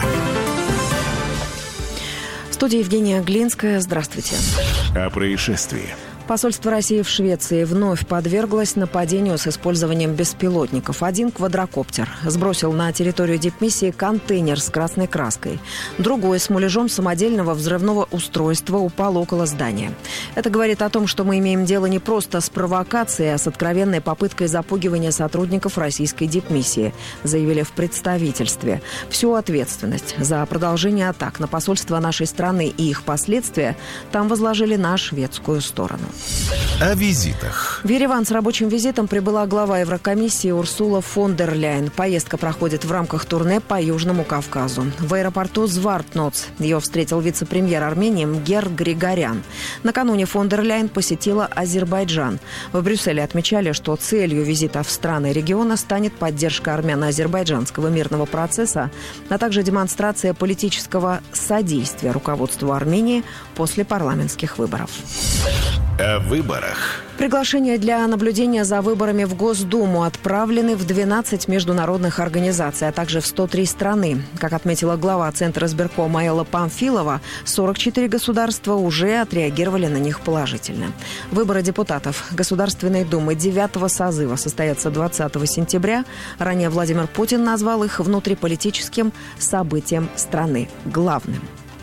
В студии Евгения Глинская. Здравствуйте. О происшествии. Посольство России в Швеции вновь подверглось нападению с использованием беспилотников. Один квадрокоптер сбросил на территорию дипмиссии контейнер с красной краской. Другой с муляжом самодельного взрывного устройства упал около здания. Это говорит о том, что мы имеем дело не просто с провокацией, а с откровенной попыткой запугивания сотрудников российской дипмиссии, заявили в представительстве. Всю ответственность за продолжение атак на посольство нашей страны и их последствия там возложили на шведскую сторону. О визитах. В Ереван с рабочим визитом прибыла глава Еврокомиссии Урсула фон дер Ляйен. Поездка проходит в рамках турне по Южному Кавказу. В аэропорту Звартноц ее встретил вице-премьер Армении Мгер Григорян. Накануне фон дер Ляйен посетила Азербайджан. В Брюсселе отмечали, что целью визита в страны региона станет поддержка армяно-азербайджанского мирного процесса, а также демонстрация политического содействия руководству Армении после парламентских выборов. О выборах. Приглашения для наблюдения за выборами в Госдуму отправлены в двенадцать международных организаций, а также в сто три страны. Как отметила глава Центра избиркома Элла Памфилова, сорок четыре государства уже отреагировали на них положительно. Выборы депутатов Государственной Думы девятого созыва состоятся двадцатого сентября. Ранее Владимир Путин назвал их внутриполитическим событием страны, главным.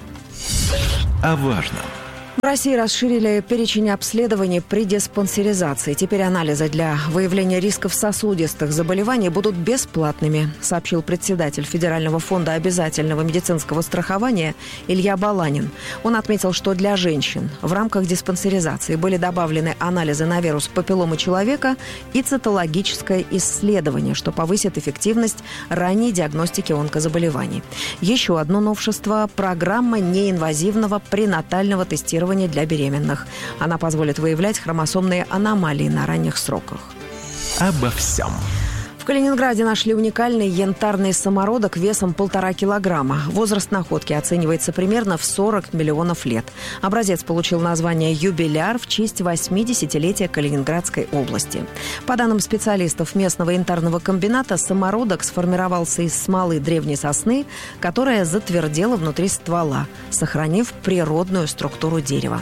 О важном. В России расширили перечень обследований при диспансеризации. Теперь анализы для выявления рисков сосудистых заболеваний будут бесплатными, сообщил председатель Федерального фонда обязательного медицинского страхования Илья Баланин. Он отметил, что для женщин в рамках диспансеризации были добавлены анализы на вирус папилломы человека и цитологическое исследование, что повысит эффективность ранней диагностики онкозаболеваний. Еще одно новшество – программа неинвазивного пренатального тестирования для беременных. Она позволит выявлять хромосомные аномалии на ранних сроках. Обо всем. В Калининграде нашли уникальный янтарный самородок весом полтора килограмма. Возраст находки оценивается примерно в сорок миллионов лет. Образец получил название «Юбиляр» в честь восьмидесятилетия Калининградской области. По данным специалистов местного янтарного комбината, самородок сформировался из смолы древней сосны, которая затвердела внутри ствола, сохранив природную структуру дерева.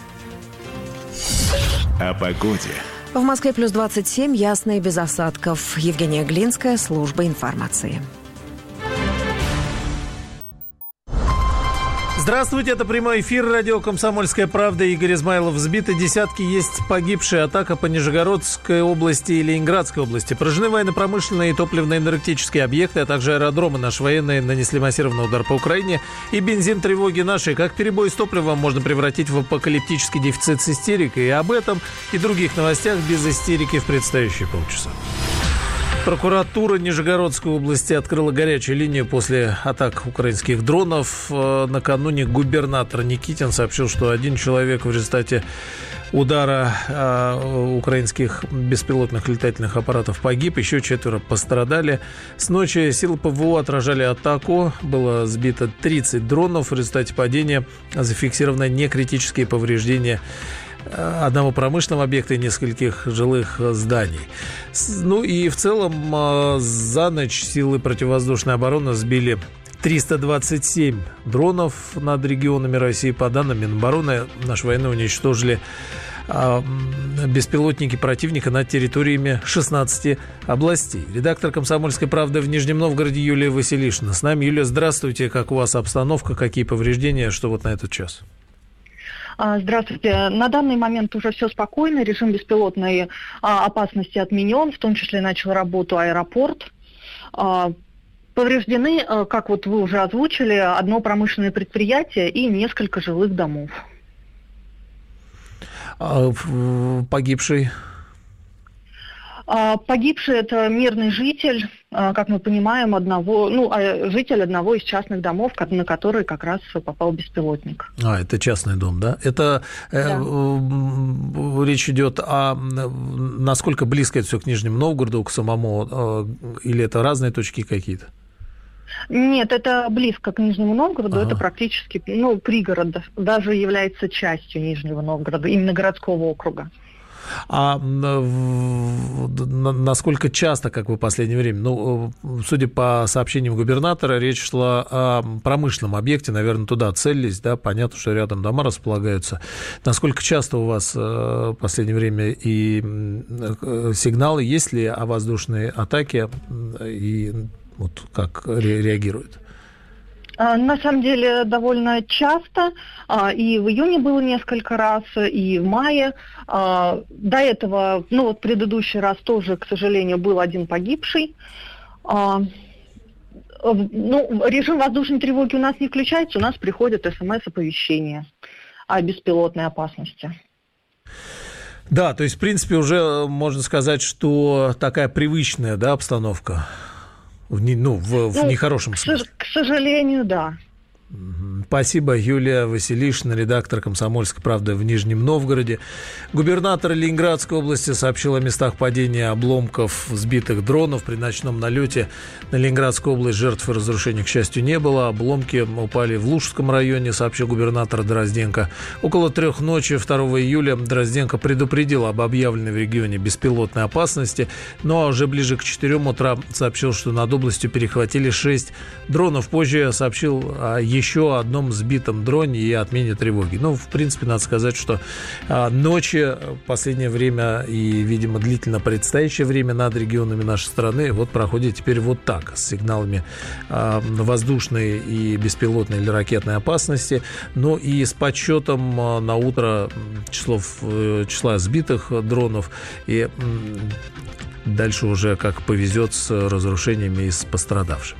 О погоде. В Москве плюс двадцать семь, ясно и без осадков. Евгения Глинская, служба информации. Здравствуйте, это прямой эфир радио «Комсомольская правда». Игорь Измайлов. Сбиты десятки, есть погибшие. Атака по Нижегородской области и Ленинградской области. Поражены военно-промышленные и топливно-энергетические объекты, а также аэродромы. Наши военные нанесли массированный удар по Украине. И бензин тревоги нашей. Как перебой с топливом можно превратить в апокалиптический дефицит с истерикой. И об этом и других новостях без истерики в предстоящие полчаса. Прокуратура Нижегородской области открыла горячую линию после атак украинских дронов. Накануне губернатор Никитин сообщил, что один человек в результате удара э, украинских беспилотных летательных аппаратов погиб, еще четверо пострадали. С ночи силы ПВО отражали атаку. Было сбито тридцать дронов. В результате падения зафиксированы некритические повреждения одного промышленного объекта и нескольких жилых зданий. Ну и в целом за ночь силы противовоздушной обороны сбили триста двадцать семь дронов над регионами России. По данным Минобороны, наши военные уничтожили беспилотники противника над территориями шестнадцати областей. Редактор «Комсомольской правды» в Нижнем Новгороде Юлия Василишина. С нами. Юлия, здравствуйте. Как у вас обстановка? Какие повреждения? Что вот на этот час? Здравствуйте. На данный момент уже все спокойно. Режим беспилотной а, опасности отменен. В том числе начал работу аэропорт. А, повреждены, а, как вот вы уже озвучили, одно промышленное предприятие и несколько жилых домов. А, погибший? А, погибший – это мирный житель, а, как мы понимаем, одного, ну, а, житель одного из частных домов, на который как раз попал беспилотник. А, это частный дом, да? Это да. э, речь идет о насколько близко это все к Нижнему Новгороду, к самому, э, или это разные точки какие-то? Нет, это близко к Нижнему Новгороду, ага. Это практически, ну, пригород, даже является частью Нижнего Новгорода, именно городского округа. А насколько часто, как бы в последнее время, ну, судя по сообщениям губернатора, речь шла о промышленном объекте, наверное, туда целились, да, понятно, что рядом дома располагаются. Насколько часто у вас в последнее время и сигналы, есть ли о воздушной атаке, и вот как реагируют? На самом деле довольно часто, и в июне было несколько раз, и в мае. До этого, ну вот предыдущий раз тоже, к сожалению, был один погибший. Ну, режим воздушной тревоги у нас не включается, у нас приходят смс-оповещения о беспилотной опасности. Да, то есть, в принципе, уже можно сказать, что такая привычная, да, обстановка. В, не, ну, в, в ну, нехорошем смысле. К сожалению, да. Спасибо. Юлия Василишина, редактор «Комсомольской правды» в Нижнем Новгороде. Губернатор Ленинградской области сообщил о местах падения обломков сбитых дронов. При ночном налете на Ленинградскую область жертв и разрушений, к счастью, не было. Обломки упали в Лужском районе, сообщил губернатор Дрозденко. Около трех ночи второго июля Дрозденко предупредил об объявленной в регионе беспилотной опасности. Ну а уже ближе к четырем утра сообщил, что над областью перехватили шесть дронов. Позже сообщил о еще одном сбитом дроне и отмене тревоги. Ну, в принципе, надо сказать, что а, ночи в последнее время и, видимо, длительно предстоящее время над регионами нашей страны вот проходит теперь вот так, с сигналами а, воздушной и беспилотной или ракетной опасности, но и с подсчетом а, на утро числов, числа сбитых дронов и м, дальше уже как повезет с разрушениями и с пострадавшими.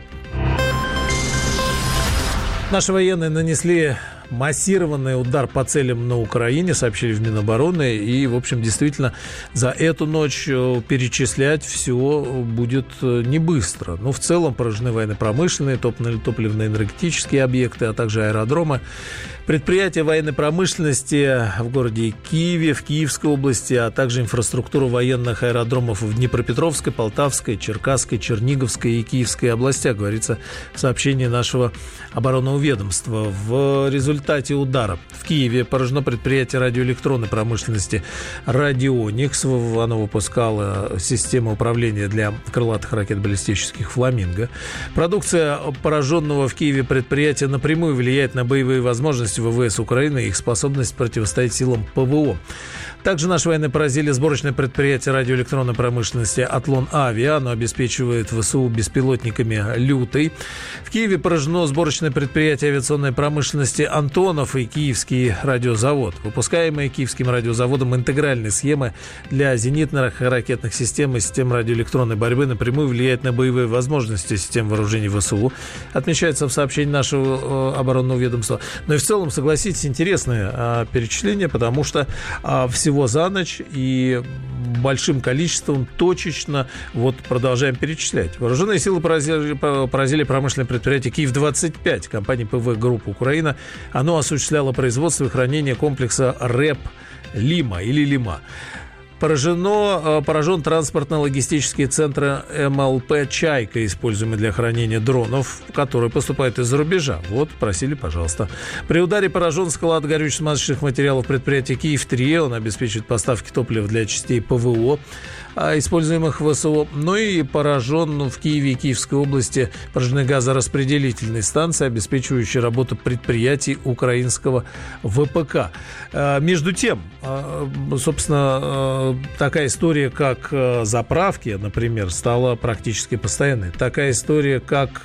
Наши военные нанесли массированный удар по целям на Украине, сообщили в Минобороны. И, в общем, действительно, за эту ночь перечислять все будет не быстро. Но в целом поражены военно-промышленные, топливно-энергетические объекты, а также аэродромы. Предприятия военной промышленности в городе Киеве, в Киевской области, а также инфраструктуру военных аэродромов в Днепропетровской, Полтавской, Черкасской, Черниговской и Киевской областях, говорится в сообщении нашего оборонного ведомства. В результате удара в Киеве поражено предприятие радиоэлектронной промышленности «Радионикс». Оно выпускало систему управления для крылатых ракет баллистических «Фламинго». Продукция пораженного в Киеве предприятия напрямую влияет на боевые возможности ВВС Украины и их способность противостоять силам ПВО. Также наши военные поразили сборочное предприятие радиоэлектронной промышленности «Атлон Авиа». Оно обеспечивает ВСУ беспилотниками «Лютый». В Киеве поражено сборочное предприятие авиационной промышленности «Антонов» и Киевский радиозавод. Выпускаемые Киевским радиозаводом интегральные схемы для зенитных и ракетных систем и систем радиоэлектронной борьбы напрямую влияют на боевые возможности систем вооружений ВСУ, отмечается в сообщении нашего оборонного ведомства. Но и в целом, согласитесь, интересное а, перечисление, потому что а, всего за ночь и большим количеством точечно вот продолжаем перечислять. Вооруженные силы поразили, поразили промышленное предприятие «Киев-двадцать пять» компании ПВ «Групп Украина». Оно осуществляло производство и хранение комплекса РЭП «Лима» или «Лима». Поражено, поражен транспортно-логистический центр МЛП «Чайка», используемый для хранения дронов, которые поступают из-за рубежа. Вот, просили, пожалуйста. При ударе поражен склад горюче-смазочных материалов предприятия «Киев-три». Он обеспечивает поставки топлива для частей ПВО, используемых в ВСУ. Ну и поражен в Киеве и Киевской области поражены газораспределительные станции, обеспечивающие работу предприятий украинского ВПК. Между тем, собственно, такая история, как заправки, например, стала практически постоянной. Такая история, как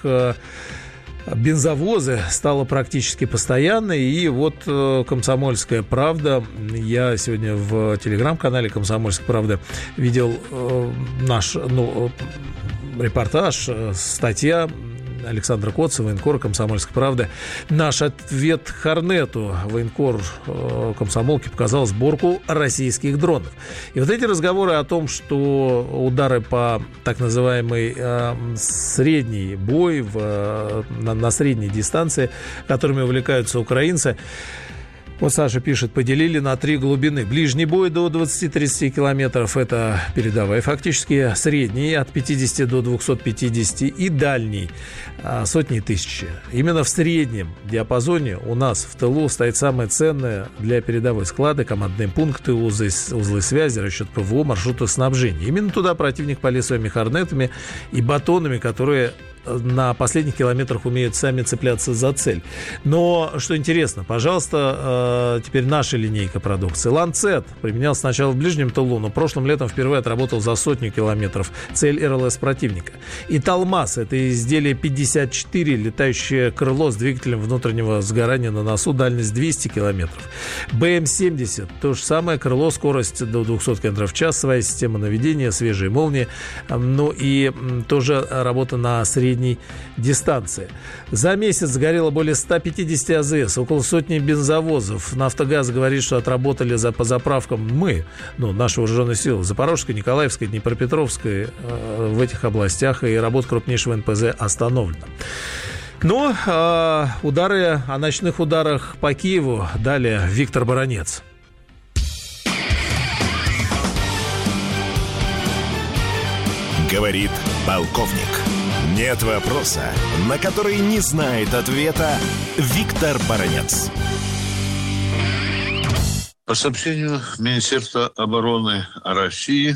бензовозы, стала практически постоянной. И вот «Комсомольская правда». Я сегодня в телеграм-канале «Комсомольская правда» видел наш ну, репортаж, статья Александра Коца, военкора «Комсомольской правды». Наш ответ Хорнету, военкор э, комсомолки, показал сборку российских дронов. И вот эти разговоры о том, что удары по так называемой э, средней бой в, э, на, на средней дистанции, которыми увлекаются украинцы, Вот Саша пишет, поделили на три глубины. Ближний бой до двадцати-тридцати километров – это передовая, фактически средний от пятидесяти до двухсот пятидесяти и дальний – сотни тысяч. Именно в среднем диапазоне у нас в тылу стоит самое ценное для передовой склады, командные пункты, узлы, узлы связи, расчет ПВО, маршруты снабжения. Именно туда противник полез своими хорнетами и батонами, которые на последних километрах умеют сами цепляться за цель. Но, что интересно, пожалуйста, теперь наша линейка продукции. Ланцет применялся сначала в ближнем тылу, но прошлым летом впервые отработал за сотню километров цель эр эл эс противника. И Талмас – это изделие пятьдесят четыре, летающее крыло с двигателем внутреннего сгорания на носу, дальность двести километров. бэ эм семьдесят – то же самое, крыло, скорость до двухсот километров в час, своя система наведения, свежие молнии. Ну и тоже работа на среднем дистанции. За месяц сгорело более ста пятидесяти а зэ эс, около сотни бензовозов. «Нафтогаз» говорит, что отработали за, по заправкам мы, ну, наши вооруженные силы, Запорожской, Николаевской, Днепропетровской, э, в этих областях, и работа крупнейшего эн пэ зэ остановлена. Ну, э, удары о ночных ударах по Киеву. Далее Виктор Баранец. Говорит полковник. Нет вопроса, на который не знает ответа Виктор Баранец. По сообщению Министерства обороны России,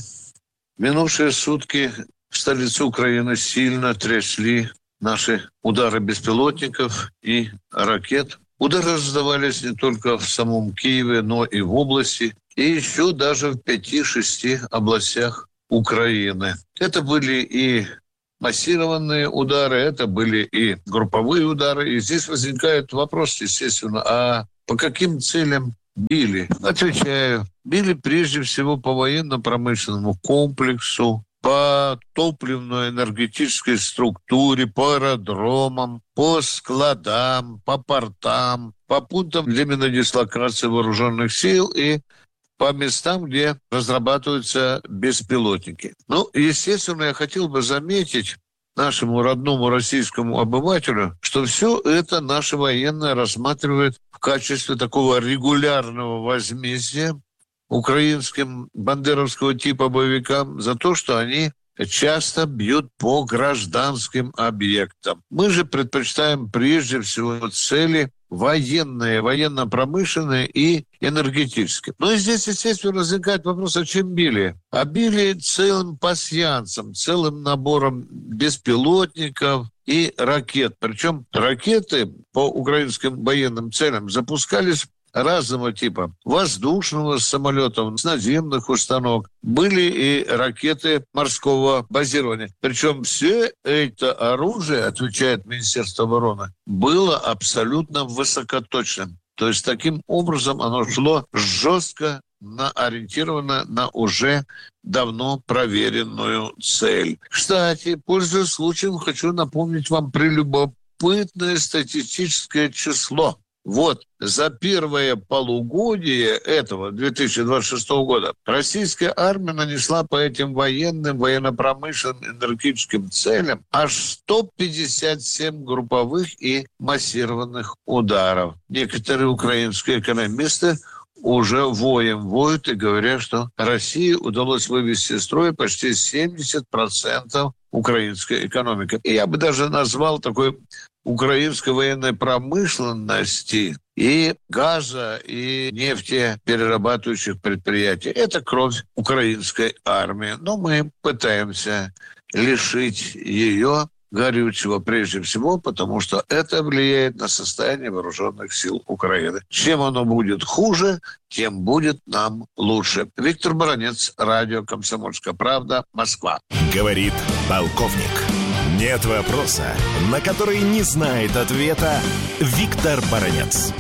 в минувшие сутки в столице Украины сильно трясли наши удары беспилотников и ракет. Удары раздавались не только в самом Киеве, но и в области, и еще даже в пяти-шести областях Украины. Это были и массированные удары, это были и групповые удары. И здесь возникает вопрос, естественно, а по каким целям били? Отвечаю, били прежде всего по военно-промышленному комплексу, по топливно-энергетической структуре, по аэродромам, по складам, по портам, по пунктам временной дислокации вооруженных сил и по местам, где разрабатываются беспилотники. Ну, естественно, я хотел бы заметить нашему родному российскому обывателю, что все это наши военные рассматривают в качестве такого регулярного возмездия украинским бандеровского типа боевикам за то, что они часто бьют по гражданским объектам. Мы же предпочитаем прежде всего цели военные, военно-промышленные и энергетические. Но и здесь, естественно, возникает вопрос, а чем били? А били целым пасьянсом, целым набором беспилотников и ракет. Причем ракеты по украинским военным целям запускались разного типа. Воздушного с самолетов, с наземных установок. Были и ракеты морского базирования. Причем все это оружие, отвечает Министерство обороны, было абсолютно высокоточным. То есть таким образом оно шло жестко на, ориентировано на уже давно проверенную цель. Кстати, пользуясь случаем, хочу напомнить вам прелюбопытное статистическое число. Вот, за первое полугодие этого две тысячи двадцать шестого года российская армия нанесла по этим военным, военно-промышленным, энергетическим целям аж сто пятьдесят семь групповых и массированных ударов. Некоторые украинские экономисты уже воем воют и говорят, что России удалось вывести из строя почти семьдесят процентов украинской экономики. И я бы даже назвал такой украинской военной промышленности и газа, и нефтеперерабатывающих предприятий. Это кровь украинской армии. Но мы пытаемся лишить ее горючего прежде всего, потому что это влияет на состояние вооруженных сил Украины. Чем оно будет хуже, тем будет нам лучше. Виктор Баранец, радио «Комсомольская правда», Москва. Говорит полковник. Нет вопроса, на который не знает ответа Виктор Баранец.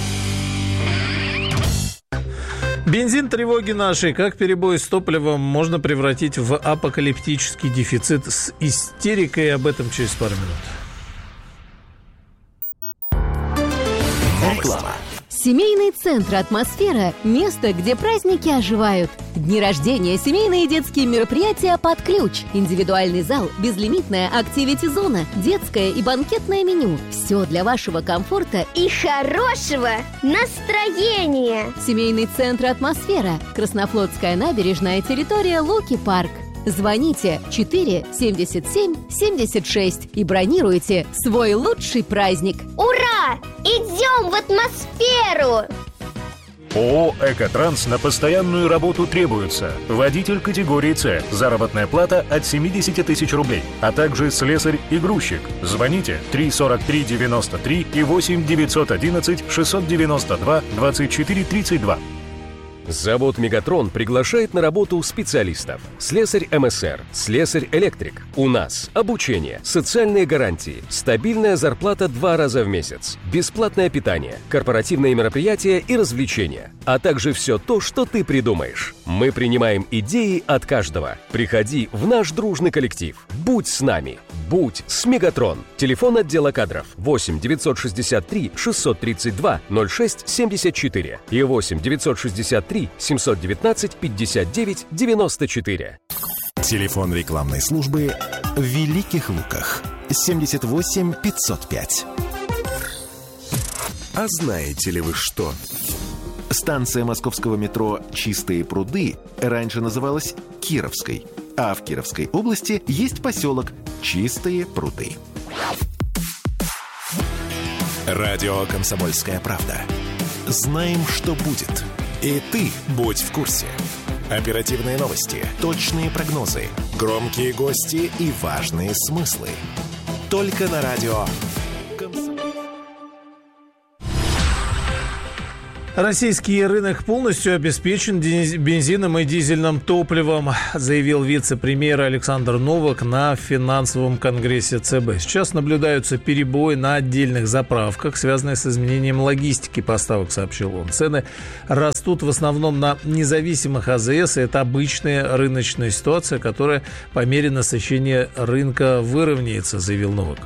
Бензин тревоги нашей, как перебой с топливом можно превратить в апокалиптический дефицит с истерикой. Об этом через пару минут. Реклама. Семейный центр «Атмосфера» – место, где праздники оживают. Дни рождения, семейные и детские мероприятия под ключ. Индивидуальный зал, безлимитная активити-зона, детское и банкетное меню. Все для вашего комфорта и хорошего настроения. Семейный центр «Атмосфера». Краснофлотская набережная, территория Луки-парк. Звоните четыре семьдесят семь семьдесят шесть и бронируйте свой лучший праздник. Ура! Идем в атмосферу! ООО «Экотранс» на постоянную работу требуется. Водитель категории С. Заработная плата от семьдесят тысяч рублей. А также слесарь и грузчик. Звоните три сорок три девяносто три и восемь девятьсот одиннадцать шестьсот девяносто два двадцать четыре тридцать два. Завод «Мегатрон» приглашает на работу специалистов. Слесарь эм эс эр, слесарь-электрик. У нас обучение, социальные гарантии, стабильная зарплата два раза в месяц, бесплатное питание, корпоративные мероприятия и развлечения, а также все то, что ты придумаешь. Мы принимаем идеи от каждого. Приходи в наш дружный коллектив. Будь с нами. Будь с «Мегатрон». Телефон отдела кадров восемь девятьсот шестьдесят три шестьсот тридцать два ноль шесть семьдесят четыре и восемь девятьсот шестьдесят три семьсот девятнадцать пятьдесят девять девяносто четыре. Телефон рекламной службы в Великих Луках семьдесят восемь пятьсот пять. А знаете ли вы что? Станция московского метро «Чистые пруды» раньше называлась Кировской, а в Кировской области есть поселок Чистые пруды. Радио «Комсомольская правда». Знаем, что будет. И ты будь в курсе. Оперативные новости, точные прогнозы, громкие гости и важные смыслы. Только на радио Российский рынок полностью обеспечен бензином и дизельным топливом, заявил вице-премьер Александр Новак на финансовом конгрессе ЦБ. Сейчас наблюдаются перебои на отдельных заправках, связанные с изменением логистики поставок, сообщил он. Цены растут в основном на независимых а зэ эс, и это обычная рыночная ситуация, которая по мере насыщения рынка выровняется, заявил Новак.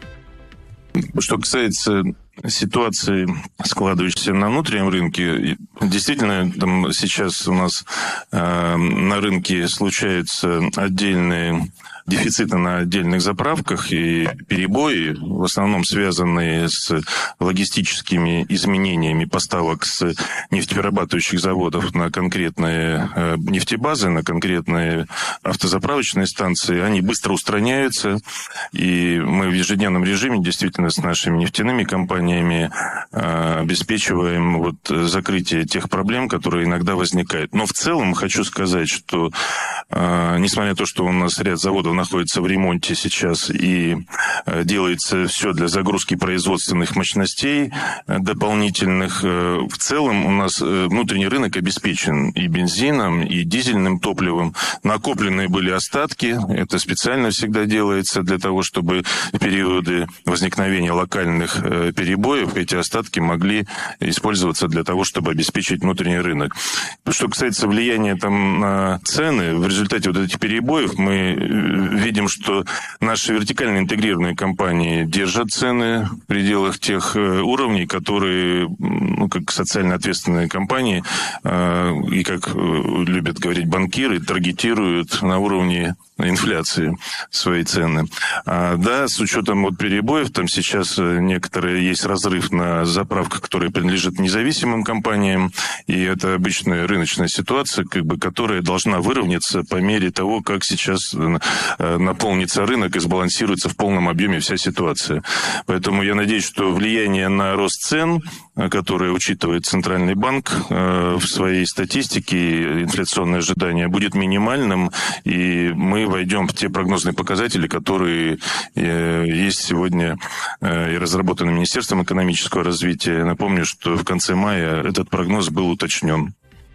Что касается ситуации, складывающейся на внутреннем рынке, действительно, там сейчас у нас э, на рынке случаются отдельные дефициты на отдельных заправках и перебои, в основном связанные с логистическими изменениями поставок с нефтеперерабатывающих заводов на конкретные э, нефтебазы, на конкретные автозаправочные станции. Они быстро устраняются, и мы в ежедневном режиме действительно с нашими нефтяными компаниями э, обеспечиваем вот закрытие тех проблем, которые иногда возникают. Но в целом хочу сказать, что э, несмотря на то, что у нас ряд заводов находится в ремонте сейчас и э, делается все для загрузки производственных мощностей э, дополнительных, э, в целом у нас э, внутренний рынок обеспечен и бензином, и дизельным топливом. Накопленные были остатки, это специально всегда делается для того, чтобы в периоды возникновения локальных э, перебоев эти остатки могли использоваться для того, чтобы обеспечить внутренний рынок. Что касается влияния там на цены, в результате вот этих перебоев мы видим, что наши вертикально интегрированные компании держат цены в пределах тех уровней, которые, ну, как социально ответственные компании, э, и как любят говорить банкиры, таргетируют на уровне инфляции свои цены. А, да, с учетом вот перебоев, там сейчас некоторые есть разрыв на заправках, которые принадлежат независимым компаниям, и это обычная рыночная ситуация, как бы, которая должна выровняться по мере того, как сейчас наполнится рынок и сбалансируется в полном объеме вся ситуация. Поэтому я надеюсь, что влияние на рост цен, которое учитывает Центральный банк в своей статистике, инфляционное ожидание, будет минимальным, и мы войдем в те прогнозные показатели, которые есть сегодня и разработаны Министерством экономического развития. Напомню, что в конце мая этот прогноз был уточнен.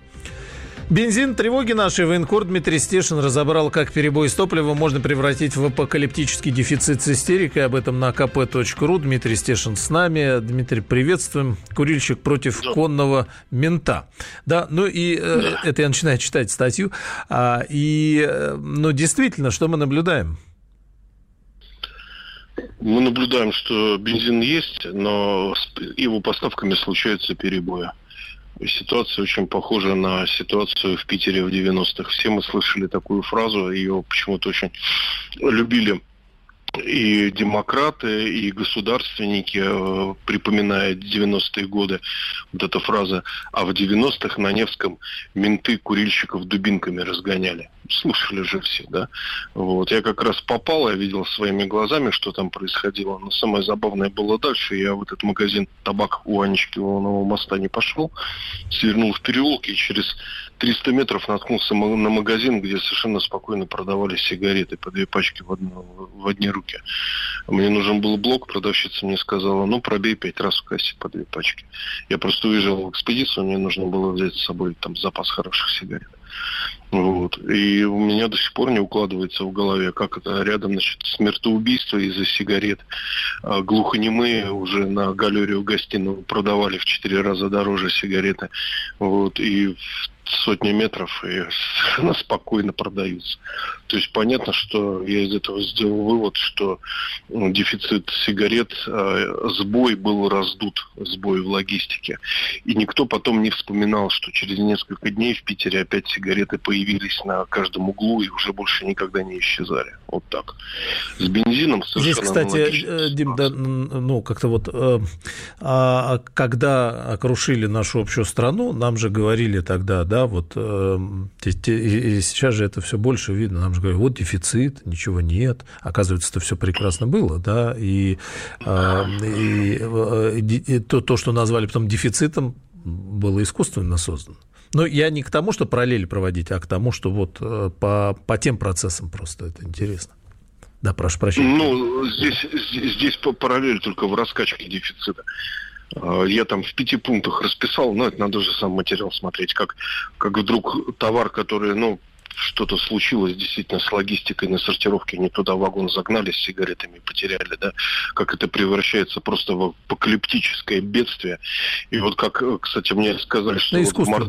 Бензин, тревоги наши. Военкор Дмитрий Стешин разобрал, как перебой с топливом можно превратить в апокалиптический дефицит с истерикой. Об этом на ка пэ точка ру. Дмитрий Стешин с нами. Дмитрий, приветствуем. Курильщик против конного мента. Да, ну и э, это я начинаю читать статью. А, и, э, ну, действительно, что мы наблюдаем? Мы наблюдаем, что бензин есть, но с его поставками случаются перебои. Ситуация очень похожа на ситуацию в Питере в девяностых. Все мы слышали такую фразу, ее почему-то очень любили и демократы, и государственники, припоминая девяностые годы, вот эта фраза, а в девяностых на Невском менты курильщиков дубинками разгоняли. Слушали же все, да? Вот. Я как раз попал, я видел своими глазами, что там происходило. Но самое забавное было дальше. Я в этот магазин табак у Анечки Иванового моста не пошел, свернул в переулок и через триста метров наткнулся на магазин, где совершенно спокойно продавали сигареты по две пачки в, одну, в одни руки. Мне нужен был блок, продавщица мне сказала, ну, пробей пять раз в кассе по две пачки. Я просто уезжал в экспедицию, мне нужно было взять с собой там запас хороших сигарет. Вот. И у меня до сих пор не укладывается в голове, как это рядом, значит, смертоубийство из-за сигарет. А глухонемые уже на галерее гостиного продавали в четыре раза дороже сигареты. Вот. И сотни метров и совершенно спокойно продаются. То есть понятно, что я из этого сделал вывод, что ну, дефицит сигарет, э, сбой был раздут, сбой в логистике. И никто потом не вспоминал, что через несколько дней в Питере опять сигареты появились на каждом углу и уже больше никогда не исчезали. Вот так. С бензином совершенно Здесь, кстати, Дим, да, ну, как-то вот, э, а, когда окрушили нашу общую страну, нам же говорили тогда, да, вот э, и сейчас же это все больше видно, нам же говорят, вот дефицит, ничего нет, оказывается, это все прекрасно было, да, и, э, и, и то, то, что назвали потом дефицитом, было искусственно создано. Но я не к тому, что параллели проводить, а к тому, что вот по, по тем процессам просто это интересно. Да, прошу прощения. Ну, здесь, здесь параллель только в раскачке дефицита. Я там в пяти пунктах расписал, но это надо же сам материал смотреть, как, как вдруг товар, который, ну, что-то случилось действительно с логистикой на сортировке, не туда вагон загнали с сигаретами, потеряли, да, как это превращается просто в апокалиптическое бедствие. И вот как, кстати, мне сказали, что вот в марте